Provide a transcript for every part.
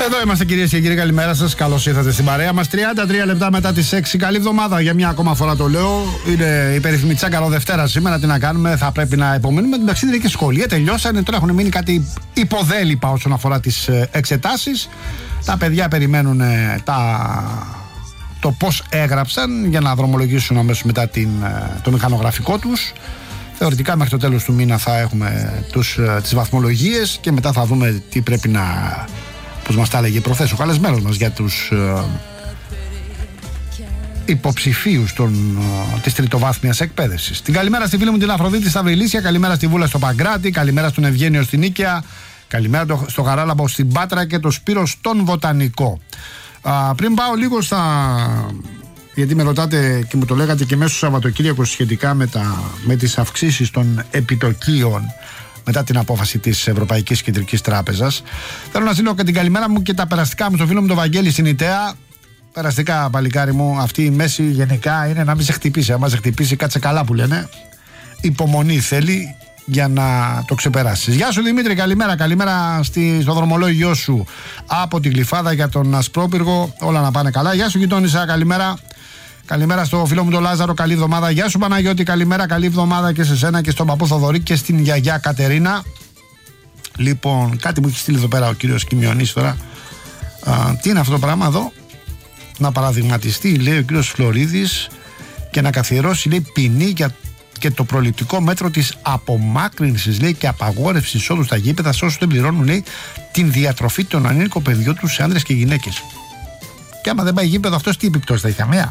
Εδώ είμαστε, κυρίες και κύριοι, καλημέρα σας. Καλώς ήρθατε στην παρέα μας. 33 λεπτά μετά τις 6. Καλή εβδομάδα για μια ακόμα φορά, το λέω. Είναι η περίφημη Τσάκαρο Δευτέρα σήμερα. Τι να κάνουμε, θα πρέπει να υπομείνουμε. Την ταξίδι είναι και σχολεία, τελειώσανε. Τώρα έχουν μείνει κάτι υποδέλυπα όσον αφορά τις εξετάσεις. Τα παιδιά περιμένουν το πώς έγραψαν για να δρομολογήσουν αμέσως μετά το μηχανογραφικό τους. Θεωρητικά μέχρι το τέλος του μήνα θα έχουμε τις βαθμολογίες και μετά θα δούμε τι πρέπει να... Πώς μας τα έλεγε προχθές ο καλεσμένος μας για τους υποψηφίους της τριτοβάθμιας εκπαίδευσης. Την καλημέρα στη φίλη μου την Αφροδίτη στα Βρυλίσια, καλημέρα στη Βούλα στο Παγκράτη, καλημέρα στον Ευγένιο στην Νίκαια, καλημέρα στο Χαράλαμπο στην Πάτρα και το Σπύρο στον Βοτανικό. Πριν πάω λίγο γιατί με ρωτάτε και μου το λέγατε και μέσα στο Σαββατοκύριακο σχετικά με τις αυξήσεις των επιτοκίων μετά την απόφαση της Ευρωπαϊκής Κεντρικής Τράπεζας, θέλω να στείλω και την καλημέρα μου και τα περαστικά μου στο φίλο μου τον Βαγγέλη στην Ιταία. Περαστικά, παλικάρι μου, αυτή η μέση γενικά είναι να μην σε χτυπήσει. Αν σε χτυπήσει, κάτσε καλά που λένε. Υπομονή θέλει για να το ξεπεράσεις. Γεια σου Δημήτρη, καλημέρα. Καλημέρα στο δρομολόγιο σου από την Γλυφάδα για τον Ασπρόπυργο. Όλα να πάνε καλά. Γεια σου γειτόνισσα, καλημέρα. Καλημέρα στο φίλο μου τον Λάζαρο, καλή εβδομάδα. Γεια σου Παναγιώτη, καλημέρα, καλή εβδομάδα και σε σένα και στον παππού Θοδωρή και στην γιαγιά Κατερίνα. Λοιπόν, κάτι μου έχει στείλει εδώ πέρα ο κύριος Κιμιονής τώρα. Τι είναι αυτό το πράγμα εδώ? Να παραδειγματιστεί, λέει ο κύριος Φλωρίδης, και να καθιερώσει, λέει, ποινή και το προληπτικό μέτρο της απομάκρυνσης, λέει, και απαγόρευσης εισόδου στα γήπεδα σε όσους δεν πληρώνουν, λέει, την διατροφή των ανήλικων παιδιών τους σε άνδρες και γυναίκες. Και άμα δεν πάει γήπεδο, αυτός τι επιπτώσεις θα έχει? Καμία.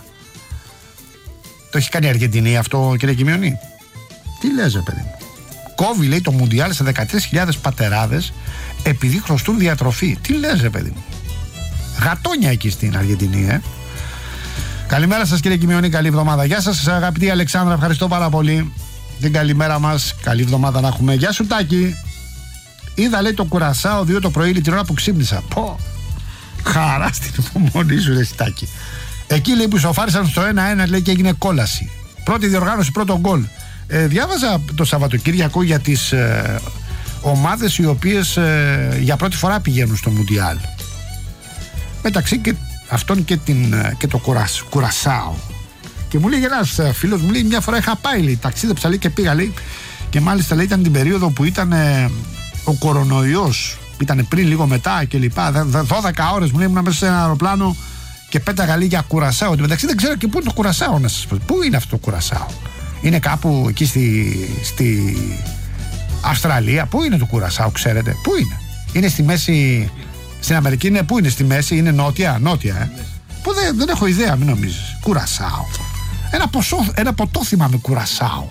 Το έχει κάνει η Αργεντινή αυτό, κύριε Κιμιονή? Τι λες, παιδί μου? Κόβει, λέει, το Μουντιάλ σε 13.000 πατεράδες επειδή χρωστούν διατροφή. Τι λες, παιδί μου? Γατόνια εκεί στην Αργεντινή, Καλημέρα σας, κύριε Κιμιονή, καλή εβδομάδα. Γεια σας, αγαπητή Αλεξάνδρα, ευχαριστώ πάρα πολύ την καλημέρα μας. Καλή εβδομάδα να έχουμε. Γεια σου, Τάκη. Είδα, λέει, το Κουρασάο 2 το πρωί, την ώρα που ξύπνησα. Πω, χαρά στην υπομονή σου, ρε Τάκη. Εκεί, λέει, που σοφάρισαν στο 1-1, λέει, και έγινε κόλαση. Πρώτη διοργάνωση, πρώτο γκολ. Διάβαζα το Σαββατοκύριακο για τις ομάδες οι οποίες για πρώτη φορά πηγαίνουν στο Μουντιάλ. Μεταξύ και αυτών και το Κουρασάο. Και μου λέει ένας φίλος μου, λέει, μια φορά είχα πάει, λέει, ταξίδεψα, λέει, και πήγα, λέει, και μάλιστα, λέει, ήταν την περίοδο που ήταν ο κορονοϊός. Ήταν πριν, λίγο μετά και λοιπά. 12 ώρες μου λέει, ήμουν μέσα σε ένα αεροπλάνο και πέταγα, λέει, για Κουρασάο. Εν τω μεταξύ δεν ξέρω και πού είναι το Κουρασάο, να σας πω. Πού είναι αυτό το Κουρασάο? Είναι κάπου εκεί στη Αυστραλία? Πού είναι το Κουρασάο, ξέρετε? Πού είναι? Είναι στη μέση? Στην Αμερική είναι? Πού είναι στη μέση? Είναι νότια? Πού δεν έχω ιδέα, μην νομίζεις. Κουρασάο. Ένα ποτό θυμάμαι, Κουρασάο.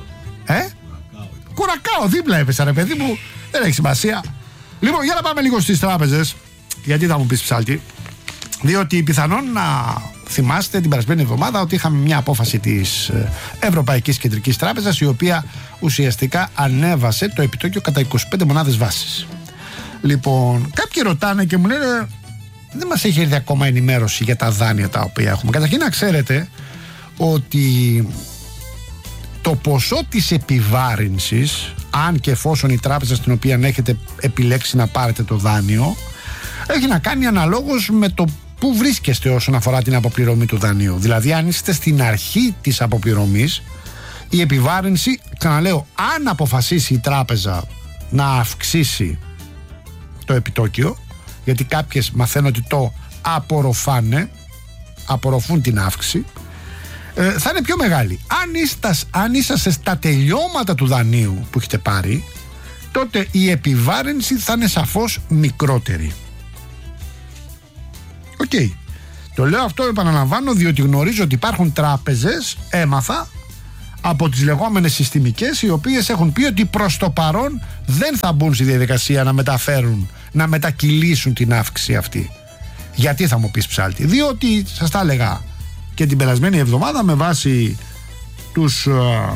Κουρακάο, δίπλα έπεσα, ρε παιδί μου. Δεν έχει σημασία. Λοιπόν, για να πάμε λίγο στις τράπεζες. Γιατί θα μου πεις, ψάλτη? Διότι πιθανόν να θυμάστε την περασμένη εβδομάδα ότι είχαμε μια απόφαση της Ευρωπαϊκής Κεντρικής Τράπεζας, η οποία ουσιαστικά ανέβασε το επιτόκιο κατά 25 μονάδες βάσης. Λοιπόν, κάποιοι ρωτάνε και μου λένε, δεν μας έχει έρθει ακόμα ενημέρωση για τα δάνεια τα οποία έχουμε. Καταρχήν να ξέρετε ότι το ποσό της επιβάρυνσης, αν και εφόσον η τράπεζα στην οποία έχετε επιλέξει να πάρετε το δάνειο, έχει να κάνει αναλόγως με το πού βρίσκεστε όσον αφορά την αποπληρωμή του δανείου. Δηλαδή, αν είστε στην αρχή της αποπληρωμής, η επιβάρυνση, ξαναλέω, αν αποφασίσει η τράπεζα να αυξήσει το επιτόκιο, γιατί κάποιες μαθαίνω ότι το απορροφούν την αύξηση, θα είναι πιο μεγάλη. Αν είσαστε στα τελειώματα του δανείου που έχετε πάρει, τότε η επιβάρυνση θα είναι σαφώς μικρότερη. Οκ. Το λέω αυτό, επαναλαμβάνω, διότι γνωρίζω ότι υπάρχουν τράπεζες, έμαθα, από τις λεγόμενες συστημικές, οι οποίες έχουν πει ότι προς το παρόν δεν θα μπουν στη διαδικασία να μετακυλήσουν την αύξηση αυτή. Γιατί, θα μου πεις, ψάλτη? Διότι σας τα έλεγα και την περασμένη εβδομάδα, με βάση τους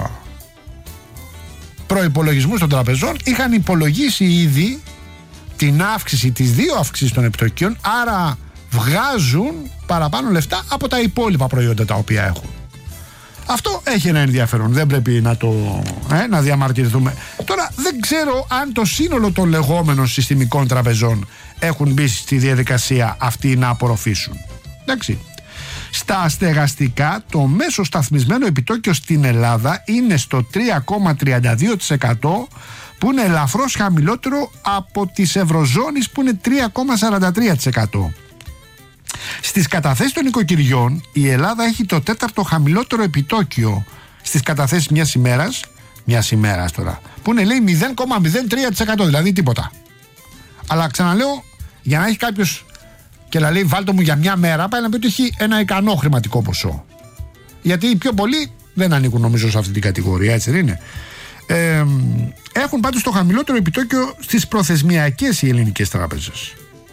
προϋπολογισμούς των τραπεζών, είχαν υπολογίσει ήδη την αύξηση, τις δύο αυξήσεις των επιτοκίων, άρα βγάζουν παραπάνω λεφτά από τα υπόλοιπα προϊόντα τα οποία έχουν. Αυτό έχει ένα ενδιαφέρον, δεν πρέπει να διαμαρτυρηθούμε. Τώρα δεν ξέρω αν το σύνολο των λεγόμενων συστημικών τραπεζών έχουν μπει στη διαδικασία αυτή να απορροφήσουν. Εντάξει. Στα στεγαστικά το μέσο σταθμισμένο επιτόκιο στην Ελλάδα είναι στο 3,32%, που είναι ελαφρώς χαμηλότερο από της Ευρωζώνης που είναι 3,43%. Στις καταθέσεις των οικοκυριών η Ελλάδα έχει το τέταρτο χαμηλότερο επιτόκιο στις καταθέσεις μιας ημέρας τώρα, που είναι λέει 0,03%, δηλαδή τίποτα. Αλλά ξαναλέω, για να έχει κάποιος και να λέει βάλτε μου για μια μέρα, πάει να πει ότι έχει ένα ικανό χρηματικό ποσό. Γιατί οι πιο πολλοί δεν ανήκουν νομίζω σε αυτή την κατηγορία, έτσι δεν είναι. Έχουν πάντως το χαμηλότερο επιτόκιο στις προθεσμιακές οι ελληνικές τράπεζες.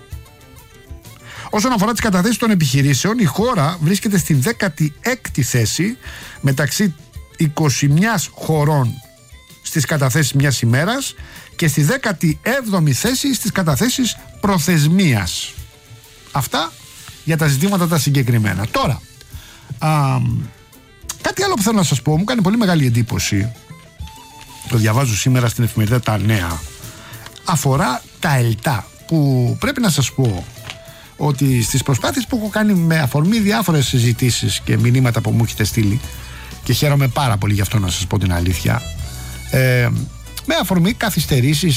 Όσον αφορά τις καταθέσεις των επιχειρήσεων, η χώρα βρίσκεται στην 16η θέση μεταξύ 21 χωρών στις καταθέσεις μιας ημέρας και στη 17η θέση στις καταθέσεις προθεσμίας. Αυτά για τα ζητήματα τα συγκεκριμένα. Τώρα, κάτι άλλο που θέλω να σας πω, μου κάνει πολύ μεγάλη εντύπωση, το διαβάζω σήμερα στην εφημερίδα Τα Νέα, αφορά τα ΕΛΤΑ, που πρέπει να σας πω ότι στις προσπάθειες που έχω κάνει με αφορμή διάφορες συζητήσεις και μηνύματα που μου έχετε στείλει, και χαίρομαι πάρα πολύ γι' αυτό να σας πω την αλήθεια, με αφορμή καθυστερήσεις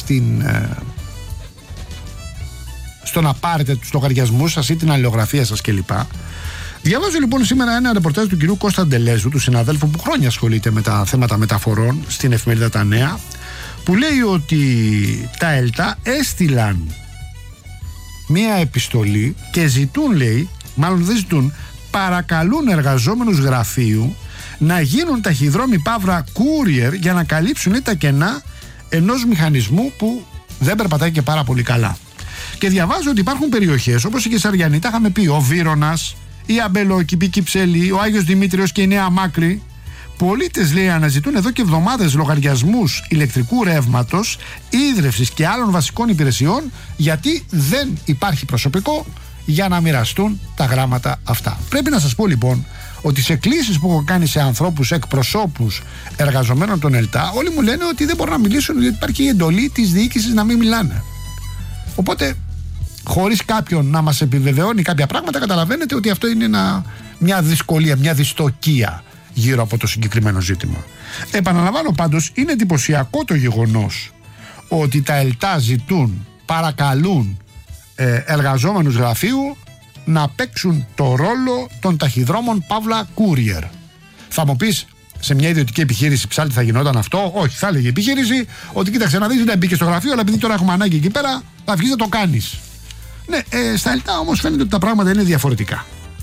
στο να πάρετε τους λογαριασμούς σας ή την αλληλογραφία σας κλπ. Διαβάζω λοιπόν σήμερα ένα ρεπορτάζ του κυρίου Κώστα Ντελέζου, του συναδέλφου που χρόνια ασχολείται με τα θέματα μεταφορών στην εφημερίδα Τα Νέα, που λέει ότι τα ΕΛΤΑ έστειλαν μία επιστολή και ζητούν, λέει, μάλλον δεν ζητούν, παρακαλούν εργαζόμενους γραφείου να γίνουν ταχυδρόμοι παύλα courier για να καλύψουν τα κενά ενός μηχανισμού που δεν περπατάει και πάρα πολύ καλά. Και διαβάζω ότι υπάρχουν περιοχές όπως η Κεσαριανή, τα είχαμε πει, ο Βύρωνας, η Αμπελόκηπη, η Κυψέλη, ο Άγιος Δημήτριος και η Νέα Μάκρη. Πολίτες, λέει, αναζητούν εδώ και εβδομάδες λογαριασμούς ηλεκτρικού ρεύματος, ίδρευσης και άλλων βασικών υπηρεσιών, γιατί δεν υπάρχει προσωπικό για να μοιραστούν τα γράμματα αυτά. Πρέπει να σας πω λοιπόν ότι σε κλήσεις που έχω κάνει σε ανθρώπους, εκπροσώπους εργαζομένων των ΕΛΤΑ, όλοι μου λένε ότι δεν μπορούν να μιλήσουν γιατί υπάρχει η εντολή της διοίκησης να μην μιλάνε. Οπότε, χωρίς κάποιον να μας επιβεβαιώνει κάποια πράγματα, καταλαβαίνετε ότι αυτό είναι μια δυσκολία, μια δυστοκία γύρω από το συγκεκριμένο ζήτημα. Επαναλαμβάνω πάντως, είναι εντυπωσιακό το γεγονός ότι τα ΕΛΤΑ ζητούν, παρακαλούν εργαζόμενους γραφείου να παίξουν το ρόλο των ταχυδρόμων παύλα courier. Θα μου πεις, σε μια ιδιωτική επιχείρηση ψάλτη θα γινόταν αυτό? Όχι, θα έλεγε η επιχείρηση ότι κοίταξε να δεις, δεν μπήκε στο γραφείο, αλλά επειδή τώρα έχουμε ανάγκη εκεί πέρα, θα βγεις να το κάνεις. Ναι, στα ΕΛΤΑ όμως φαίνεται ότι τα πράγματα είναι διαφορετικά.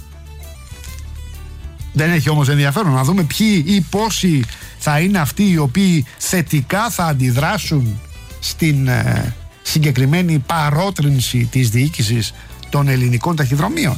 Δεν έχει όμως ενδιαφέρον να δούμε ποιοι ή πόσοι θα είναι αυτοί οι οποίοι θετικά θα αντιδράσουν στην συγκεκριμένη παρότρινση της διοίκησης των ελληνικών ταχυδρομείων.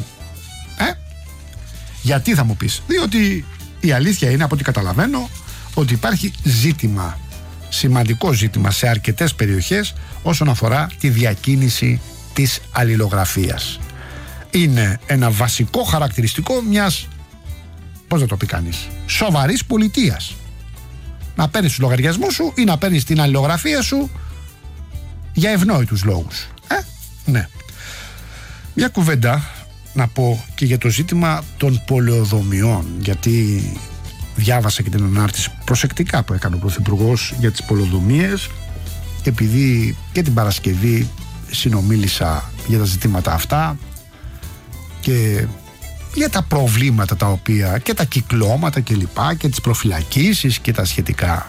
Γιατί θα μου πεις? Διότι η αλήθεια είναι, από ό,τι καταλαβαίνω, ότι υπάρχει ζήτημα, σημαντικό ζήτημα σε αρκετές περιοχές όσον αφορά τη διακίνηση της αλληλογραφίας. Είναι ένα βασικό χαρακτηριστικό μιας, πώς να το πει κανείς, σοβαρής πολιτείας. Να παίρνεις τους λογαριασμούς σου ή να παίρνεις την αλληλογραφία σου για ευνόητους λόγους. Ναι. Μια κουβέντα να πω και για το ζήτημα των πολεοδομιών, γιατί διάβασα και την ανάρτηση προσεκτικά που έκανε ο Πρωθυπουργός για τις πολεοδομίες, επειδή και την Παρασκευή συνομίλησα για τα ζητήματα αυτά και για τα προβλήματα τα οποία και τα κυκλώματα και λοιπά και τις προφυλακίσεις και τα σχετικά.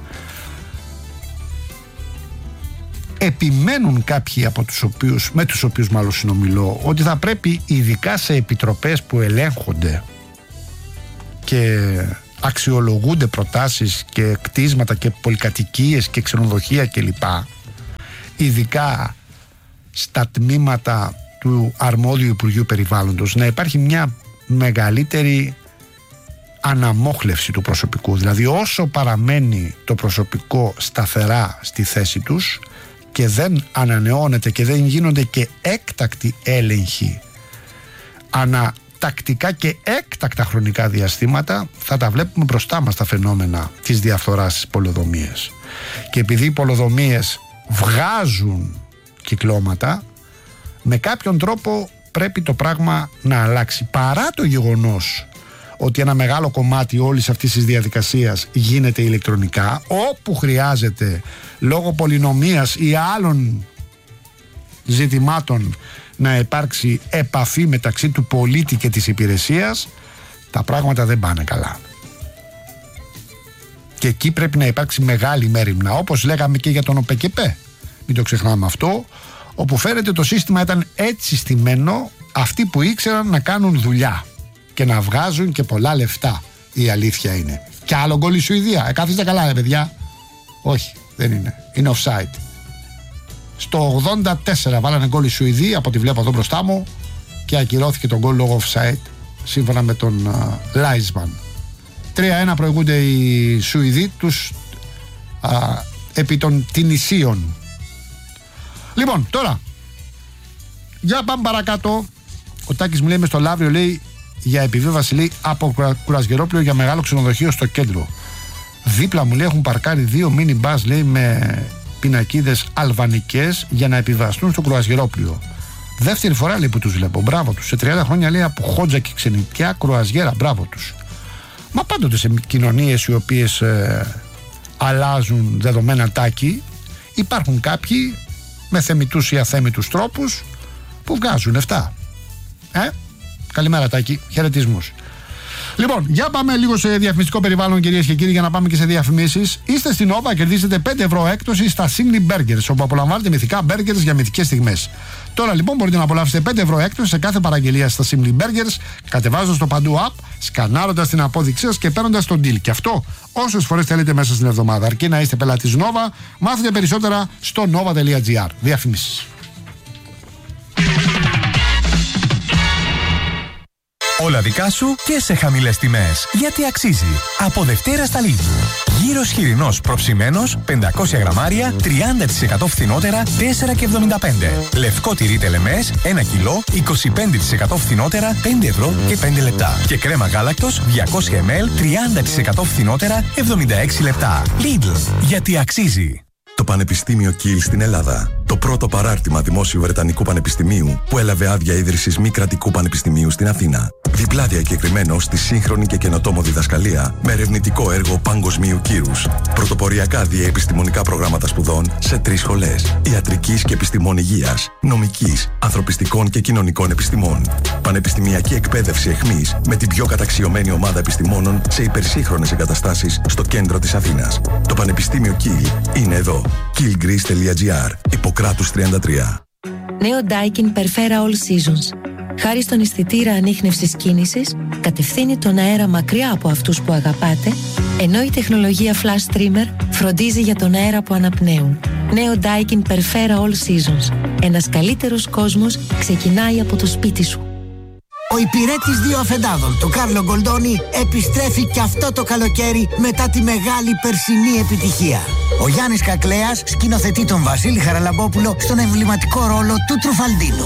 Επιμένουν κάποιοι από με τους οποίους μάλλον συνομιλώ, ότι θα πρέπει ειδικά σε επιτροπές που ελέγχονται και αξιολογούνται προτάσεις και κτίσματα και πολυκατοικίες και ξενοδοχεία κλπ, ειδικά στα τμήματα του αρμόδιου Υπουργείου Περιβάλλοντος, να υπάρχει μια μεγαλύτερη αναμόχλευση του προσωπικού. Δηλαδή όσο παραμένει το προσωπικό σταθερά στη θέση τους και δεν ανανεώνεται και δεν γίνονται και έκτακτοι έλεγχοι ανά τακτικά και έκτακτα χρονικά διαστήματα θα τα βλέπουμε μπροστά μας τα φαινόμενα της διαφθοράς στις πολεοδομίες. Και επειδή οι πολεοδομίες βγάζουν κυκλώματα, με κάποιον τρόπο πρέπει το πράγμα να αλλάξει, παρά το γεγονός ότι ένα μεγάλο κομμάτι όλης αυτής της διαδικασίας γίνεται ηλεκτρονικά, όπου χρειάζεται λόγω πολυνομίας ή άλλων ζητημάτων να υπάρξει επαφή μεταξύ του πολίτη και της υπηρεσίας, τα πράγματα δεν πάνε καλά. Και εκεί πρέπει να υπάρξει μεγάλη μέριμνα, όπως λέγαμε και για τον ΟΠΕΚΕΠΕ, μην το ξεχνάμε αυτό, όπου φαίνεται το σύστημα ήταν έτσι στημένο, αυτοί που ήξεραν να κάνουν δουλειά και να βγάζουν και πολλά λεφτά, η αλήθεια είναι. Και άλλο γκολ η Σουηδία, καθίστε καλά παιδιά. Όχι, δεν είναι, είναι offside. Στο 84 βάλανε γκολ οι Σουηδοί, από ό,τι βλέπω εδώ μπροστά μου, και ακυρώθηκε το γκολ λόγω offside, σύμφωνα με τον Λάισμαν. 3-1 προηγούνται οι Σουηδοί τους επί των Τινησίων. Λοιπόν, τώρα για πάμε παρακάτω. Ο Τάκης μου λέει μες στο Λαύριο, λέει, για επιβίβαση, λέει, από Κουρασγερόπλαιο για μεγάλο ξενοδοχείο στο κέντρο. Δίπλα μου, λέει, έχουν παρκάρει 2 μίνι μπας, λέει, με πινακίδες αλβανικές για να επιβαστούν στο Κρουαζιερόπλαιο. Δεύτερη φορά, λέει, που τους βλέπω. Μπράβο τους. Σε 30 χρόνια, λέει, από Χότζα και ξενιτιά κρουαζιέρα. Μπράβο τους. Μα πάντοτε σε κοινωνίες οι οποίες αλλάζουν δεδομένα τάκι, υπάρχουν κάποιοι με θεμιτούς ή αθέμιτους τρόπους που βγάζουν λεφτά. Καλημέρα Τάκη, χαιρετισμούς. Λοιπόν, για πάμε λίγο σε διαφημιστικό περιβάλλον, κυρίες και κύριοι, για να πάμε και σε διαφημίσεις. Είστε στην Nova, κερδίζετε 5 ευρώ έκπτωση στα Simply Burgers, όπου απολαμβάνετε μυθικά burgers για μυθικές στιγμές. Τώρα λοιπόν μπορείτε να απολαύσετε 5 ευρώ έκπτωση σε κάθε παραγγελία στα Simply Burgers, κατεβάζοντας το παντού app, σκανάροντας την απόδειξή σας και παίρνοντας τον deal. Και αυτό όσες φορές θέλετε μέσα στην εβδομάδα. Αρκεί να είστε πελάτης Nova, μάθετε περισσότερα στο nova.gr. Διαφημίσεις. Όλα δικά σου και σε χαμηλές τιμές. Γιατί αξίζει. Από Δευτέρα στα Lidl. Γύρος χοιρινός προψημένος, 500 γραμμάρια, 30% φθηνότερα, 4,75. Λευκό τυρί τελεμές, 1 κιλό, 25% φθηνότερα, 5 ευρώ και 5 λεπτά. Και κρέμα γάλακτος, 200 ml, 30% φθηνότερα, 76 λεπτά. Lidl. Γιατί αξίζει. Το Πανεπιστήμιο Κιλ στην Ελλάδα. Το πρώτο παράρτημα δημόσιου Βρετανικού Πανεπιστημίου που έλαβε άδεια ίδρυσης μη κρατικού πανεπιστημίου στην Αθήνα. Διπλά διακεκριμένο στη σύγχρονη και καινοτόμο διδασκαλία με ερευνητικό έργο παγκοσμίου κύρους. Πρωτοποριακά διεπιστημονικά προγράμματα σπουδών σε 3 σχολές. Ιατρικής και επιστημών υγείας, νομικής, ανθρωπιστικών και κοινωνικών επιστημών. Πανεπιστημιακή εκπαίδευση εχμής με την πιο καταξιωμένη ομάδα επιστημόνων σε υπερσύγχρονες εγκαταστάσεις στο κέντρο της Αθήνας. Το Πανεπιστήμιο Κιλ είναι εδώ. killgreece.gr. Ιπποκράτους 33. Νέο Daikin Perfera All Seasons. Χάρη στον αισθητήρα ανίχνευσης κίνησης, κατευθύνει τον αέρα μακριά από αυτούς που αγαπάτε, ενώ η τεχνολογία Flash Trimmer φροντίζει για τον αέρα που αναπνέουν. Νέο Daikin Perfera All Seasons. Ένας καλύτερος κόσμος ξεκινάει από το σπίτι σου. Ο υπηρέτης 2 αφεντάδων, το Κάρλο Γκολντόνι, επιστρέφει και αυτό το καλοκαίρι μετά τη μεγάλη περσινή επιτυχία. Ο Γιάννης Κακλέας σκηνοθετεί τον Βασίλη Χαραλαμπόπουλο στον εμβληματικό ρόλο του Τρουφαλντίνο.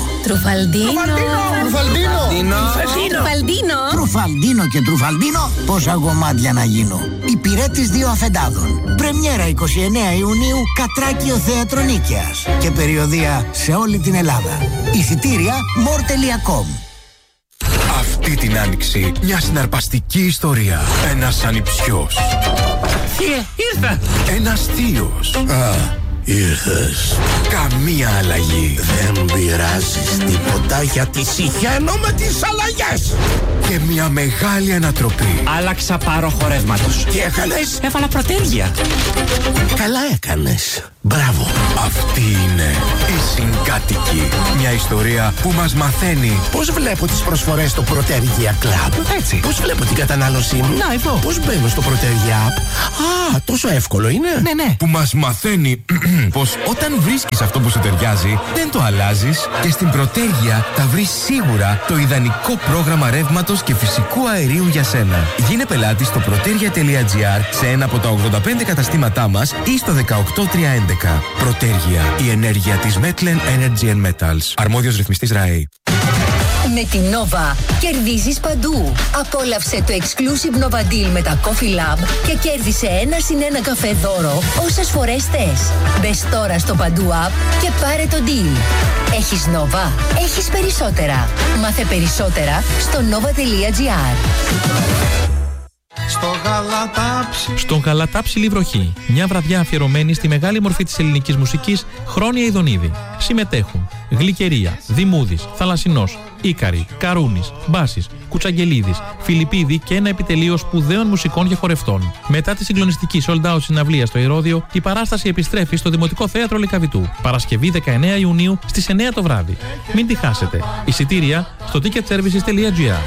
Τρουφαλντίνο και Τρουφαλντίνο, πόσα γομάτια να γίνω. Υπηρέτης 2 αφεντάδων. Πρεμιέρα 29 Ιουνίου, Κατράκιο Θέατρο Νίκαιας. Και περιοδεία σε όλη την Ελλάδα. Εισιτήρια more.com. Αυτή την άνοιξη μια συναρπαστική ιστορία. Ένας ανιψιός. Ήρθα. Ένας θείος. Ήρθες. Καμία αλλαγή. Δεν πειράζεις τίποτα γιατί συχαίνω με τις αλλαγές. Και μια μεγάλη ανατροπή. Άλλαξα πάρο χορεύματος. Τι έκανες? Έβαλα πρωτέλγια. Καλά έκανες. Μπράβο. Αυτή είναι η Συγκάτοικοι. Μια ιστορία που μας μαθαίνει Πώς βλέπω τις προσφορές στο Πρωτέργεια Club. έτσι. Πώς βλέπω την κατανάλωσή μου. Να, εδώ. Πώς μπαίνω στο Πρωτέργεια App. Τόσο εύκολο είναι. Ναι. Που μας μαθαίνει πως όταν βρίσκεις αυτό που σου ταιριάζει, δεν το αλλάζεις και στην Πρωτέργεια θα βρεις σίγουρα το ιδανικό πρόγραμμα ρεύματος και φυσικού αερίου για σένα. Γίνε πελάτη στο protergia.gr σε ένα από τα 85 καταστήματά μας ή στο 18311. Πρωτέργεια. Η ενέργεια της Metlen Energy and Metals. Αρμόδιος ρυθμιστής ΡΑΕ. Με την Nova κερδίζεις παντού. Απόλαυσε το exclusive Nova Deal με τα Coffee Lab και κέρδισε 1+1 καφέ δώρο όσες φορές θες. Μπες τώρα στο Παντού App και πάρε το deal. Έχεις Nova, έχεις περισσότερα. Μάθε περισσότερα στο nova.gr. Στον Γαλατάψιλη βροχή. Μια βραδιά αφιερωμένη στη μεγάλη μορφή της ελληνικής μουσικής, Χρόνια Ιδονίδη. Συμμετέχουν Γλυκερία, Δημούδης, Θαλασσινός, Ίκαρη, Καρούνης, Μπάσης, Κουτσαγγελίδης, Φιλιππίδη και ένα επιτελείο σπουδαίων μουσικών και χορευτών. Μετά τη συγκλονιστική sold out συναυλία στο Ηρώδειο, η παράσταση επιστρέφει στο Δημοτικό Θέατρο Λυκαβητού. Παρασκευή 19 Ιουνίου στις 9 το βράδυ. Μην τη χάσετε. Εισιτήρια στο ticketservices.gr.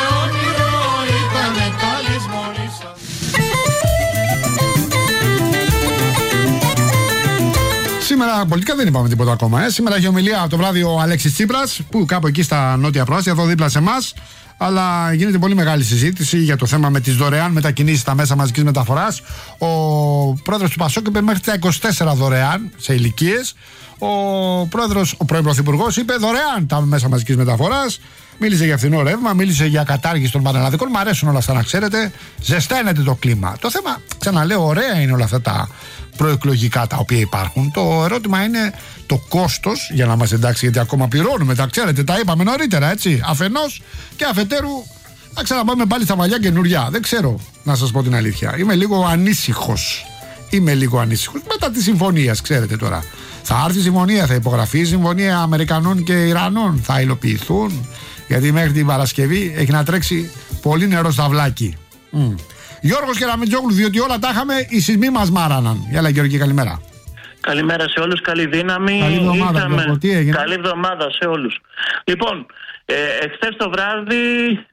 Σήμερα πολιτικά δεν είπαμε τίποτα ακόμα. Σήμερα έχει ομιλία το βράδυ ο Αλέξης Τσίπρας, που κάπου εκεί στα νότια προάστια, εδώ δίπλα σε εμάς. Αλλά γίνεται πολύ μεγάλη συζήτηση για το θέμα με τις δωρεάν μετακινήσεις στα μέσα μαζικής μεταφοράς. Ο πρόεδρος του Πασόκ είπε μέχρι τα 24 δωρεάν σε ηλικίες. Ο πρώην πρωθυπουργός είπε δωρεάν τα μέσα μαζικής μεταφοράς. Μίλησε για φθηνό ρεύμα, μίλησε για κατάργηση των πανελλαδικών. Μ' αρέσουν όλα αυτά, να ξέρετε. Ζεσταίνεται το κλίμα. Το θέμα, ξαναλέω, ωραία είναι όλα αυτά τα προεκλογικά τα οποία υπάρχουν. Το ερώτημα είναι το κόστος, για να μας εντάξει, γιατί ακόμα πληρώνουμε. Τα ξέρετε, τα είπαμε νωρίτερα, έτσι. Αφενός και αφετέρου, να ξαναπάμε πάλι στα παλιά καινούρια. Δεν ξέρω, να σας πω την αλήθεια. Είμαι λίγο ανήσυχος. Μετά τη συμφωνία, ξέρετε τώρα. Θα έρθει η συμφωνία, θα υπογραφεί η συμφωνία Αμερικανών και Ιρανών. Θα υλοποιηθούν. Γιατί μέχρι την Παρασκευή έχει να τρέξει πολύ νερό στα βλάκι. Γιώργος Κεραμετζόγλου, διότι όλα τα είχαμε, οι σεισμοί μας μάραναν. Έλα Γιώργη, καλημέρα. Καλημέρα σε όλους, καλή δύναμη. Καλή εβδομάδα, καλή εβδομάδα σε όλους. Λοιπόν, εχθές το βράδυ,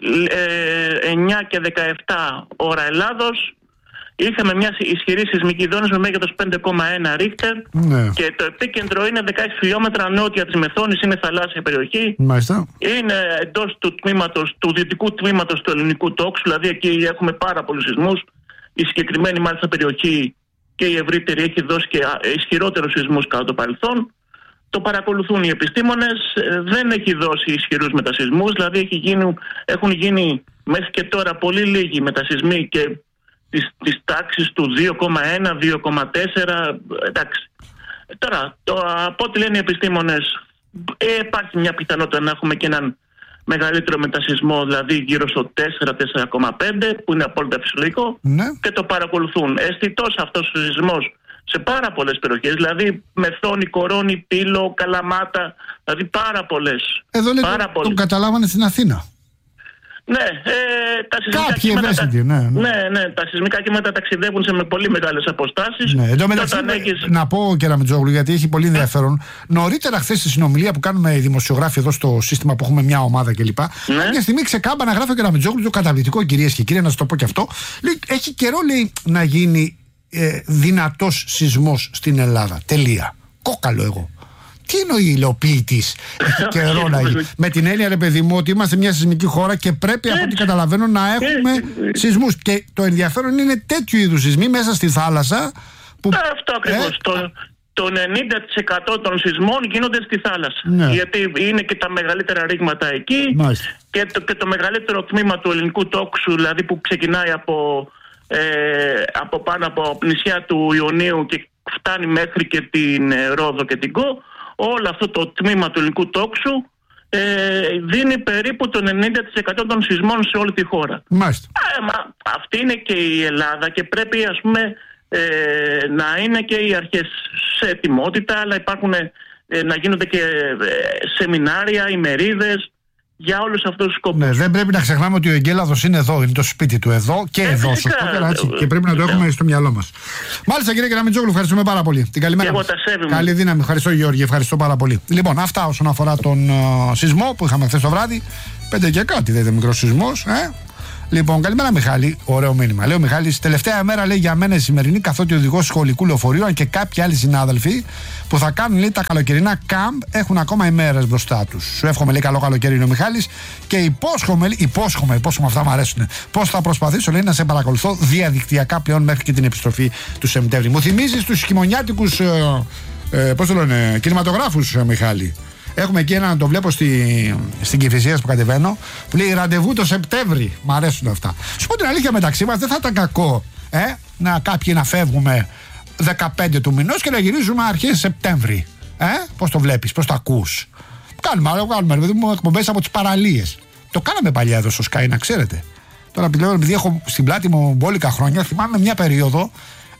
9 και 17 ώρα Ελλάδος, είχαμε μια ισχυρή σεισμική δόνηση με μέγεθος 5,1 ρίχτερ, και το επίκεντρο είναι 16 χιλιόμετρα νότια της Μεθόνης, είναι θαλάσσια περιοχή. Μάλιστα. Είναι εντός του δυτικού τμήματος του ελληνικού τόξου, δηλαδή εκεί έχουμε πάρα πολλούς σεισμούς. Η συγκεκριμένη μάλιστα περιοχή και η ευρύτερη έχει δώσει και ισχυρότερους σεισμούς κατά το παρελθόν. Το παρακολουθούν οι επιστήμονες, δεν έχει δώσει ισχυρούς μετασεισμούς, δηλαδή έχουν γίνει μέχρι και τώρα πολύ λίγοι μετασεισμοί και της τάξης του 2,1, 2,4, εντάξει. Τώρα, από ό,τι λένε οι επιστήμονες, υπάρχει μια πιθανότητα να έχουμε και έναν μεγαλύτερο μετασεισμό, δηλαδή γύρω στο 4-4,5, που είναι απόλυτα φυσιολογικό, και το παρακολουθούν. Αισθητός αυτός ο σεισμός σε πάρα πολλές περιοχές, δηλαδή Μεθόνη, Κορώνη, Πύλο, Καλαμάτα, δηλαδή πάρα πολλές. Εδώ λέει τον καταλάβανε στην Αθήνα. Ναι, τα σεισμικά κύματα, τα σεισμικά κύματα ταξιδεύουν με πολύ μεγάλες αποστάσεις. Ναι, να πω Κεραμετζόγλου, γιατί έχει πολύ ενδιαφέρον. Νωρίτερα χθες στη συνομιλία που κάνουμε οι δημοσιογράφοι εδώ στο σύστημα που έχουμε μια ομάδα κλπ. Μια στιγμή ξεκάμπανα γράφει ο Κεραμετζόγλου το καταπληκτικό, κυρίες και κύριοι, να σας το πω και αυτό. Λέει, έχει καιρό, λέει, να γίνει δυνατός σεισμός στην Ελλάδα. Τελεία. Κόκαλο εγώ. Τι εννοεί υλοποιητής, έχει καιρό να γίνει. Με την έννοια, ρε παιδί μου, ότι είμαστε μια σεισμική χώρα και πρέπει, από ό,τι καταλαβαίνω, να έχουμε σεισμούς. Και το ενδιαφέρον είναι τέτοιου είδους σεισμοί μέσα στη θάλασσα. Αυτό ακριβώς. Το 90% των σεισμών γίνονται στη θάλασσα. Γιατί είναι και τα μεγαλύτερα ρήγματα εκεί. Και το μεγαλύτερο τμήμα του ελληνικού τόξου, δηλαδή που ξεκινάει από πάνω από νησιά του Ιωνίου και φτάνει μέχρι και την Ρόδο και την Κο. Όλο αυτό το τμήμα του ελληνικού τόξου δίνει περίπου το 90% των σεισμών σε όλη τη χώρα. Αυτή είναι και η Ελλάδα και πρέπει, ας πούμε, να είναι και οι αρχές σε ετοιμότητα, αλλά υπάρχουν να γίνονται και σεμινάρια, ημερίδες για όλους αυτούς τους σκοπούς. Ναι, δεν πρέπει να ξεχνάμε ότι ο Εγκέλαδος είναι εδώ, είναι το σπίτι του εδώ και εδώ. Και πρέπει να το έχουμε στο μυαλό μας. Μάλιστα, κύριε Κεραμετζόγλου, ευχαριστούμε πάρα πολύ. Την καλημέρα μας. Καλή δύναμη. Ευχαριστώ, Γιώργη. Ευχαριστώ πάρα πολύ. Λοιπόν, αυτά όσον αφορά τον σεισμό που είχαμε χθες το βράδυ. 5 και κάτι, δεν είναι μικρός σεισμός. Λοιπόν, καλημέρα Μιχάλη. Ωραίο μήνυμα. Λέει ο Μιχάλης, τελευταία μέρα λέει για μένα η σημερινή, καθότι οδηγός σχολικού λεωφορείου, αν και κάποιοι άλλοι συνάδελφοι που θα κάνουν λέει τα καλοκαιρινά κάμπ έχουν ακόμα ημέρες μπροστά τους. Σου εύχομαι λέει καλό καλοκαίρι, είναι ο Μιχάλης, και υπόσχομαι, αυτά μου αρέσουν. Πώς θα προσπαθήσω λέει να σε παρακολουθώ διαδικτυακά πλέον μέχρι και την επιστροφή του Σεπτέμβρη. Μου θυμίζεις τους χειμωνιάτικους κινηματογράφους, Μιχάλη. Έχουμε εκεί έναν, το βλέπω στην Κηφισίας που κατεβαίνω, που λέει ραντεβού το Σεπτέμβρη. Μ' αρέσουν αυτά. Σου πω την αλήθεια, μεταξύ μας δεν θα ήταν κακό κάποιοι να φεύγουμε 15 του μηνός και να γυρίζουμε αρχές Σεπτέμβρη. Πώς το βλέπεις, πώς το ακούς? Κάνουμε δηλαδή εκπομπές από τις παραλίες. Το κάναμε παλιά εδώ στο Sky, να ξέρετε. Τώρα επειδή έχω στην πλάτη μου μπόλικα χρόνια, θυμάμαι μια περίοδο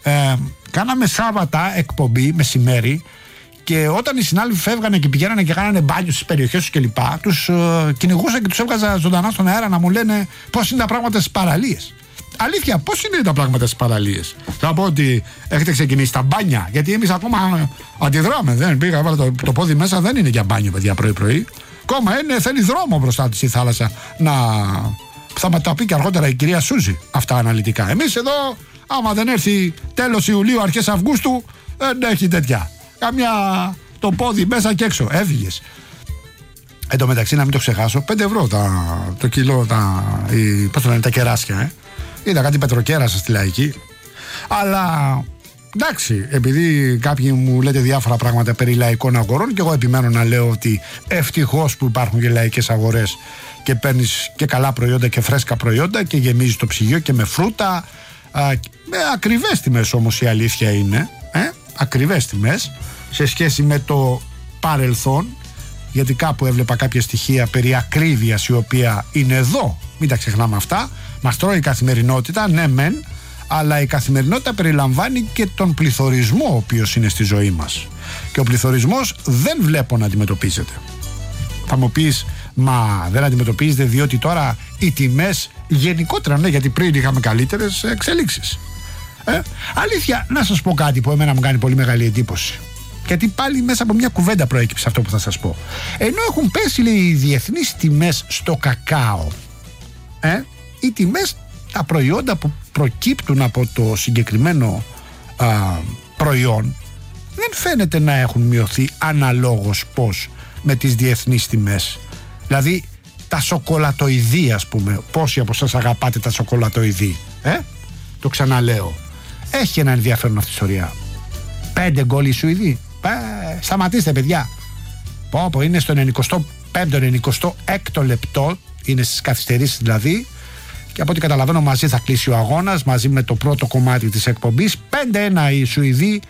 κάναμε Σάββατα εκπομπή μεσημέρι. Και όταν οι συνάδελφοι φεύγανε και πηγαίνανε και κάνανε μπάνιο στις περιοχές τους κλπ., τους κυνηγούσα και τους έβγαζα ζωντανά στον αέρα να μου λένε πώς είναι τα πράγματα στις παραλίες. Αλήθεια, πώς είναι τα πράγματα στις παραλίες? Θα πω ότι έχετε ξεκινήσει τα μπάνια, γιατί εμείς ακόμα αντιδράμε. Δεν πήγα, έβαλα το πόδι μέσα, δεν είναι για μπάνιο, παιδιά, πρωί-πρωί. Ακόμα θέλει δρόμο μπροστά της η θάλασσα να. Θα με τα πει και αργότερα η κυρία Σούζη αυτά αναλυτικά. Εμείς εδώ, άμα δεν έρθει τέλος Ιουλίου, αρχές Αυγούστου, δεν έχει τέτοια. Καμιά το πόδι μέσα και έξω. Έφυγες. Εν τω μεταξύ, να μην το ξεχάσω, 5 ευρώ το κιλό πώς το λένε, τα κεράσια. Είδα κάτι πετροκέρασα στη Λαϊκή. Αλλά εντάξει, επειδή κάποιοι μου λέτε διάφορα πράγματα περί λαϊκών αγορών, και εγώ επιμένω να λέω ότι ευτυχώς που υπάρχουν και λαϊκές αγορές και παίρνεις και καλά προϊόντα και φρέσκα προϊόντα και γεμίζεις το ψυγείο και με φρούτα. Με ακριβές τιμές όμως η αλήθεια είναι. Ακριβές τιμές σε σχέση με το παρελθόν, γιατί κάπου έβλεπα κάποια στοιχεία περί ακρίβειας, η οποία είναι εδώ, μην τα ξεχνάμε αυτά. Μας τρώει η καθημερινότητα, ναι μεν, αλλά η καθημερινότητα περιλαμβάνει και τον πληθωρισμό ο οποίος είναι στη ζωή μας, και ο πληθωρισμός δεν βλέπω να αντιμετωπίζεται. Θα μου πεις, μα δεν αντιμετωπίζεται διότι τώρα οι τιμές γενικότερα, ναι, γιατί πριν είχαμε καλύτερες εξελίξεις. Αλήθεια, να σας πω κάτι που εμένα μου κάνει πολύ μεγάλη εντύπωση, γιατί πάλι μέσα από μια κουβέντα προέκυψε αυτό που θα σας πω. Ενώ έχουν πέσει, λέει, οι διεθνείς τιμές στο κακάο, οι τιμές, τα προϊόντα που προκύπτουν από το συγκεκριμένο προϊόν, δεν φαίνεται να έχουν μειωθεί αναλόγως πως με τις διεθνείς τιμές. Δηλαδή τα σοκολατοειδή, ας πούμε, πόσοι από εσάς αγαπάτε τα σοκολατοειδή? Το ξαναλέω, έχει ένα ενδιαφέρον αυτή η ιστορία. 5 γκολ οι Σουηδοί. Σταματήστε, παιδιά. Πω, είναι στο 95-96ο λεπτό, είναι στις καθυστερήσεις δηλαδή, και από ό,τι καταλαβαίνω μαζί θα κλείσει ο αγώνας, μαζί με το πρώτο κομμάτι της εκπομπής. 5-1 οι Σουηδοί.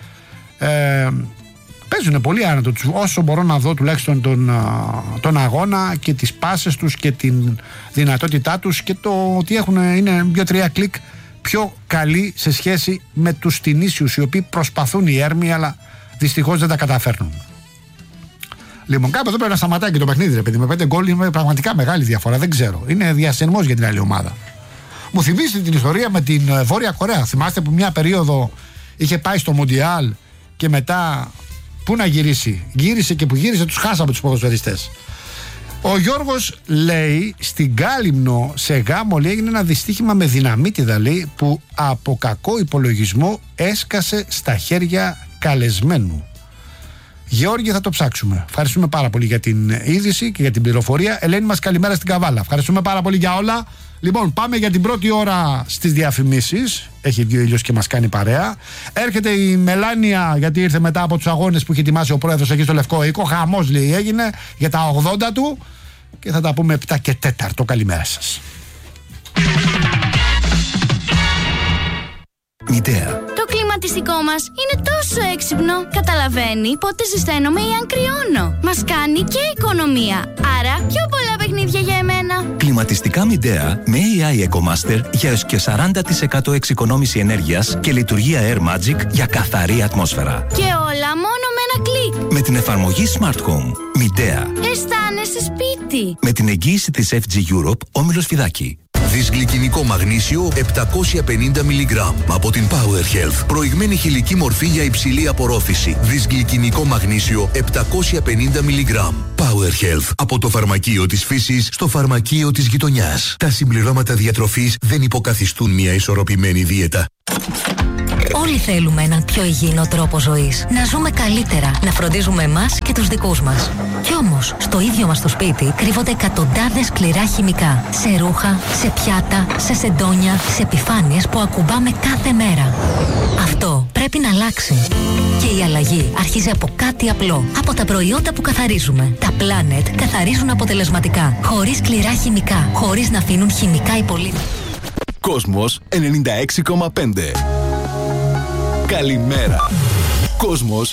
Παίζουν πολύ άνετο, όσο μπορώ να δω τουλάχιστον τον αγώνα και τις πάσες τους και την δυνατότητά τους, και το ότι είναι 2-3 κλικ πιο καλοί σε σχέση με τους Τινήσιους, οι οποίοι προσπαθούν οι έρμοι, αλλά δυστυχώς δεν τα καταφέρνουν. Λοιπόν, κάπου εδώ πρέπει να σταματάει και το παιχνίδι, ρε παιδί. Με 5 γκολ είναι πραγματικά μεγάλη διαφορά. Δεν ξέρω. Είναι διασυνμός για την άλλη ομάδα. Μου θυμίζετε την ιστορία με την Βόρεια Κορέα. Θυμάστε που μια περίοδο είχε πάει στο Μουντιάλ και μετά πού να γυρίσει? Γύρισε, και που γύρισε τους χάσαμε τους ποδοσφαιριστές. Ο Γιώργος λέει στην Κάλυμνο σε γάμο, λέει, έγινε ένα δυστύχημα με δυναμίτιδα, λέει, που από κακό υπολογισμό έσκασε στα χέρια καλεσμένου. Γεώργη, θα το ψάξουμε. Ευχαριστούμε πάρα πολύ για την είδηση και για την πληροφορία. Ελένη μας, καλημέρα στην Καβάλα. Ευχαριστούμε πάρα πολύ για όλα. Λοιπόν, πάμε για την πρώτη ώρα στις διαφημίσεις. Έχει βγει ο ήλιος και μας κάνει παρέα. Έρχεται η Μελάνια, γιατί ήρθε μετά από τους αγώνες που είχε ετοιμάσει ο πρόεδρος εκεί στο Λευκό Οίκο. Χαμός, λέει, έγινε για τα 80 του. Και θα τα πούμε 7 και 4. Καλημέρα σας. Μητέα. Το κλιματιστικό μας είναι τόσο έξυπνο. Καταλαβαίνει πότε ζεσταίνομαι ή αν κρυώνω. Μας κάνει και οικονομία. Άρα πιο πολλά παιχνίδια για εμένα. Κλιματιστικά Midea με AI EcoMaster για έως και 40% εξοικονόμηση ενέργειας και λειτουργία Air Magic για καθαρή ατμόσφαιρα. Και όλα μόνο με ένα κλικ. Με την εφαρμογή Smart Home. Midea. Αισθάνεσαι σπίτι. Με την εγγύηση της FG Europe, Όμιλος Φιδάκη. Δυσγλυκινικό μαγνήσιο 750 mg από την Power Health. Προηγμένη χηλική μορφή για υψηλή απορρόφηση. Δυσγλυκινικό μαγνήσιο 750 mg. Power Health. Από το φαρμακείο της φύσης στο φαρμακείο της γειτονιάς. Τα συμπληρώματα διατροφής δεν υποκαθιστούν μια ισορροπημένη δίαιτα. Όλοι θέλουμε έναν πιο υγιεινό τρόπο ζωής. Να ζούμε καλύτερα, να φροντίζουμε εμάς και τους δικούς μας. Κι όμως, στο ίδιο μας το σπίτι κρύβονται εκατοντάδες σκληρά χημικά. Σε ρούχα, σε πιάτα, σε σεντόνια, σε επιφάνειες που ακουμπάμε κάθε μέρα. Αυτό πρέπει να αλλάξει. Και η αλλαγή αρχίζει από κάτι απλό. Από τα προϊόντα που καθαρίζουμε. Τα Planet καθαρίζουν αποτελεσματικά. Χωρίς σκληρά χημικά. Χωρίς να αφήνουν χημικά υπολείμματα. Κόσμος 96,5. Καλημέρα. Κόσμος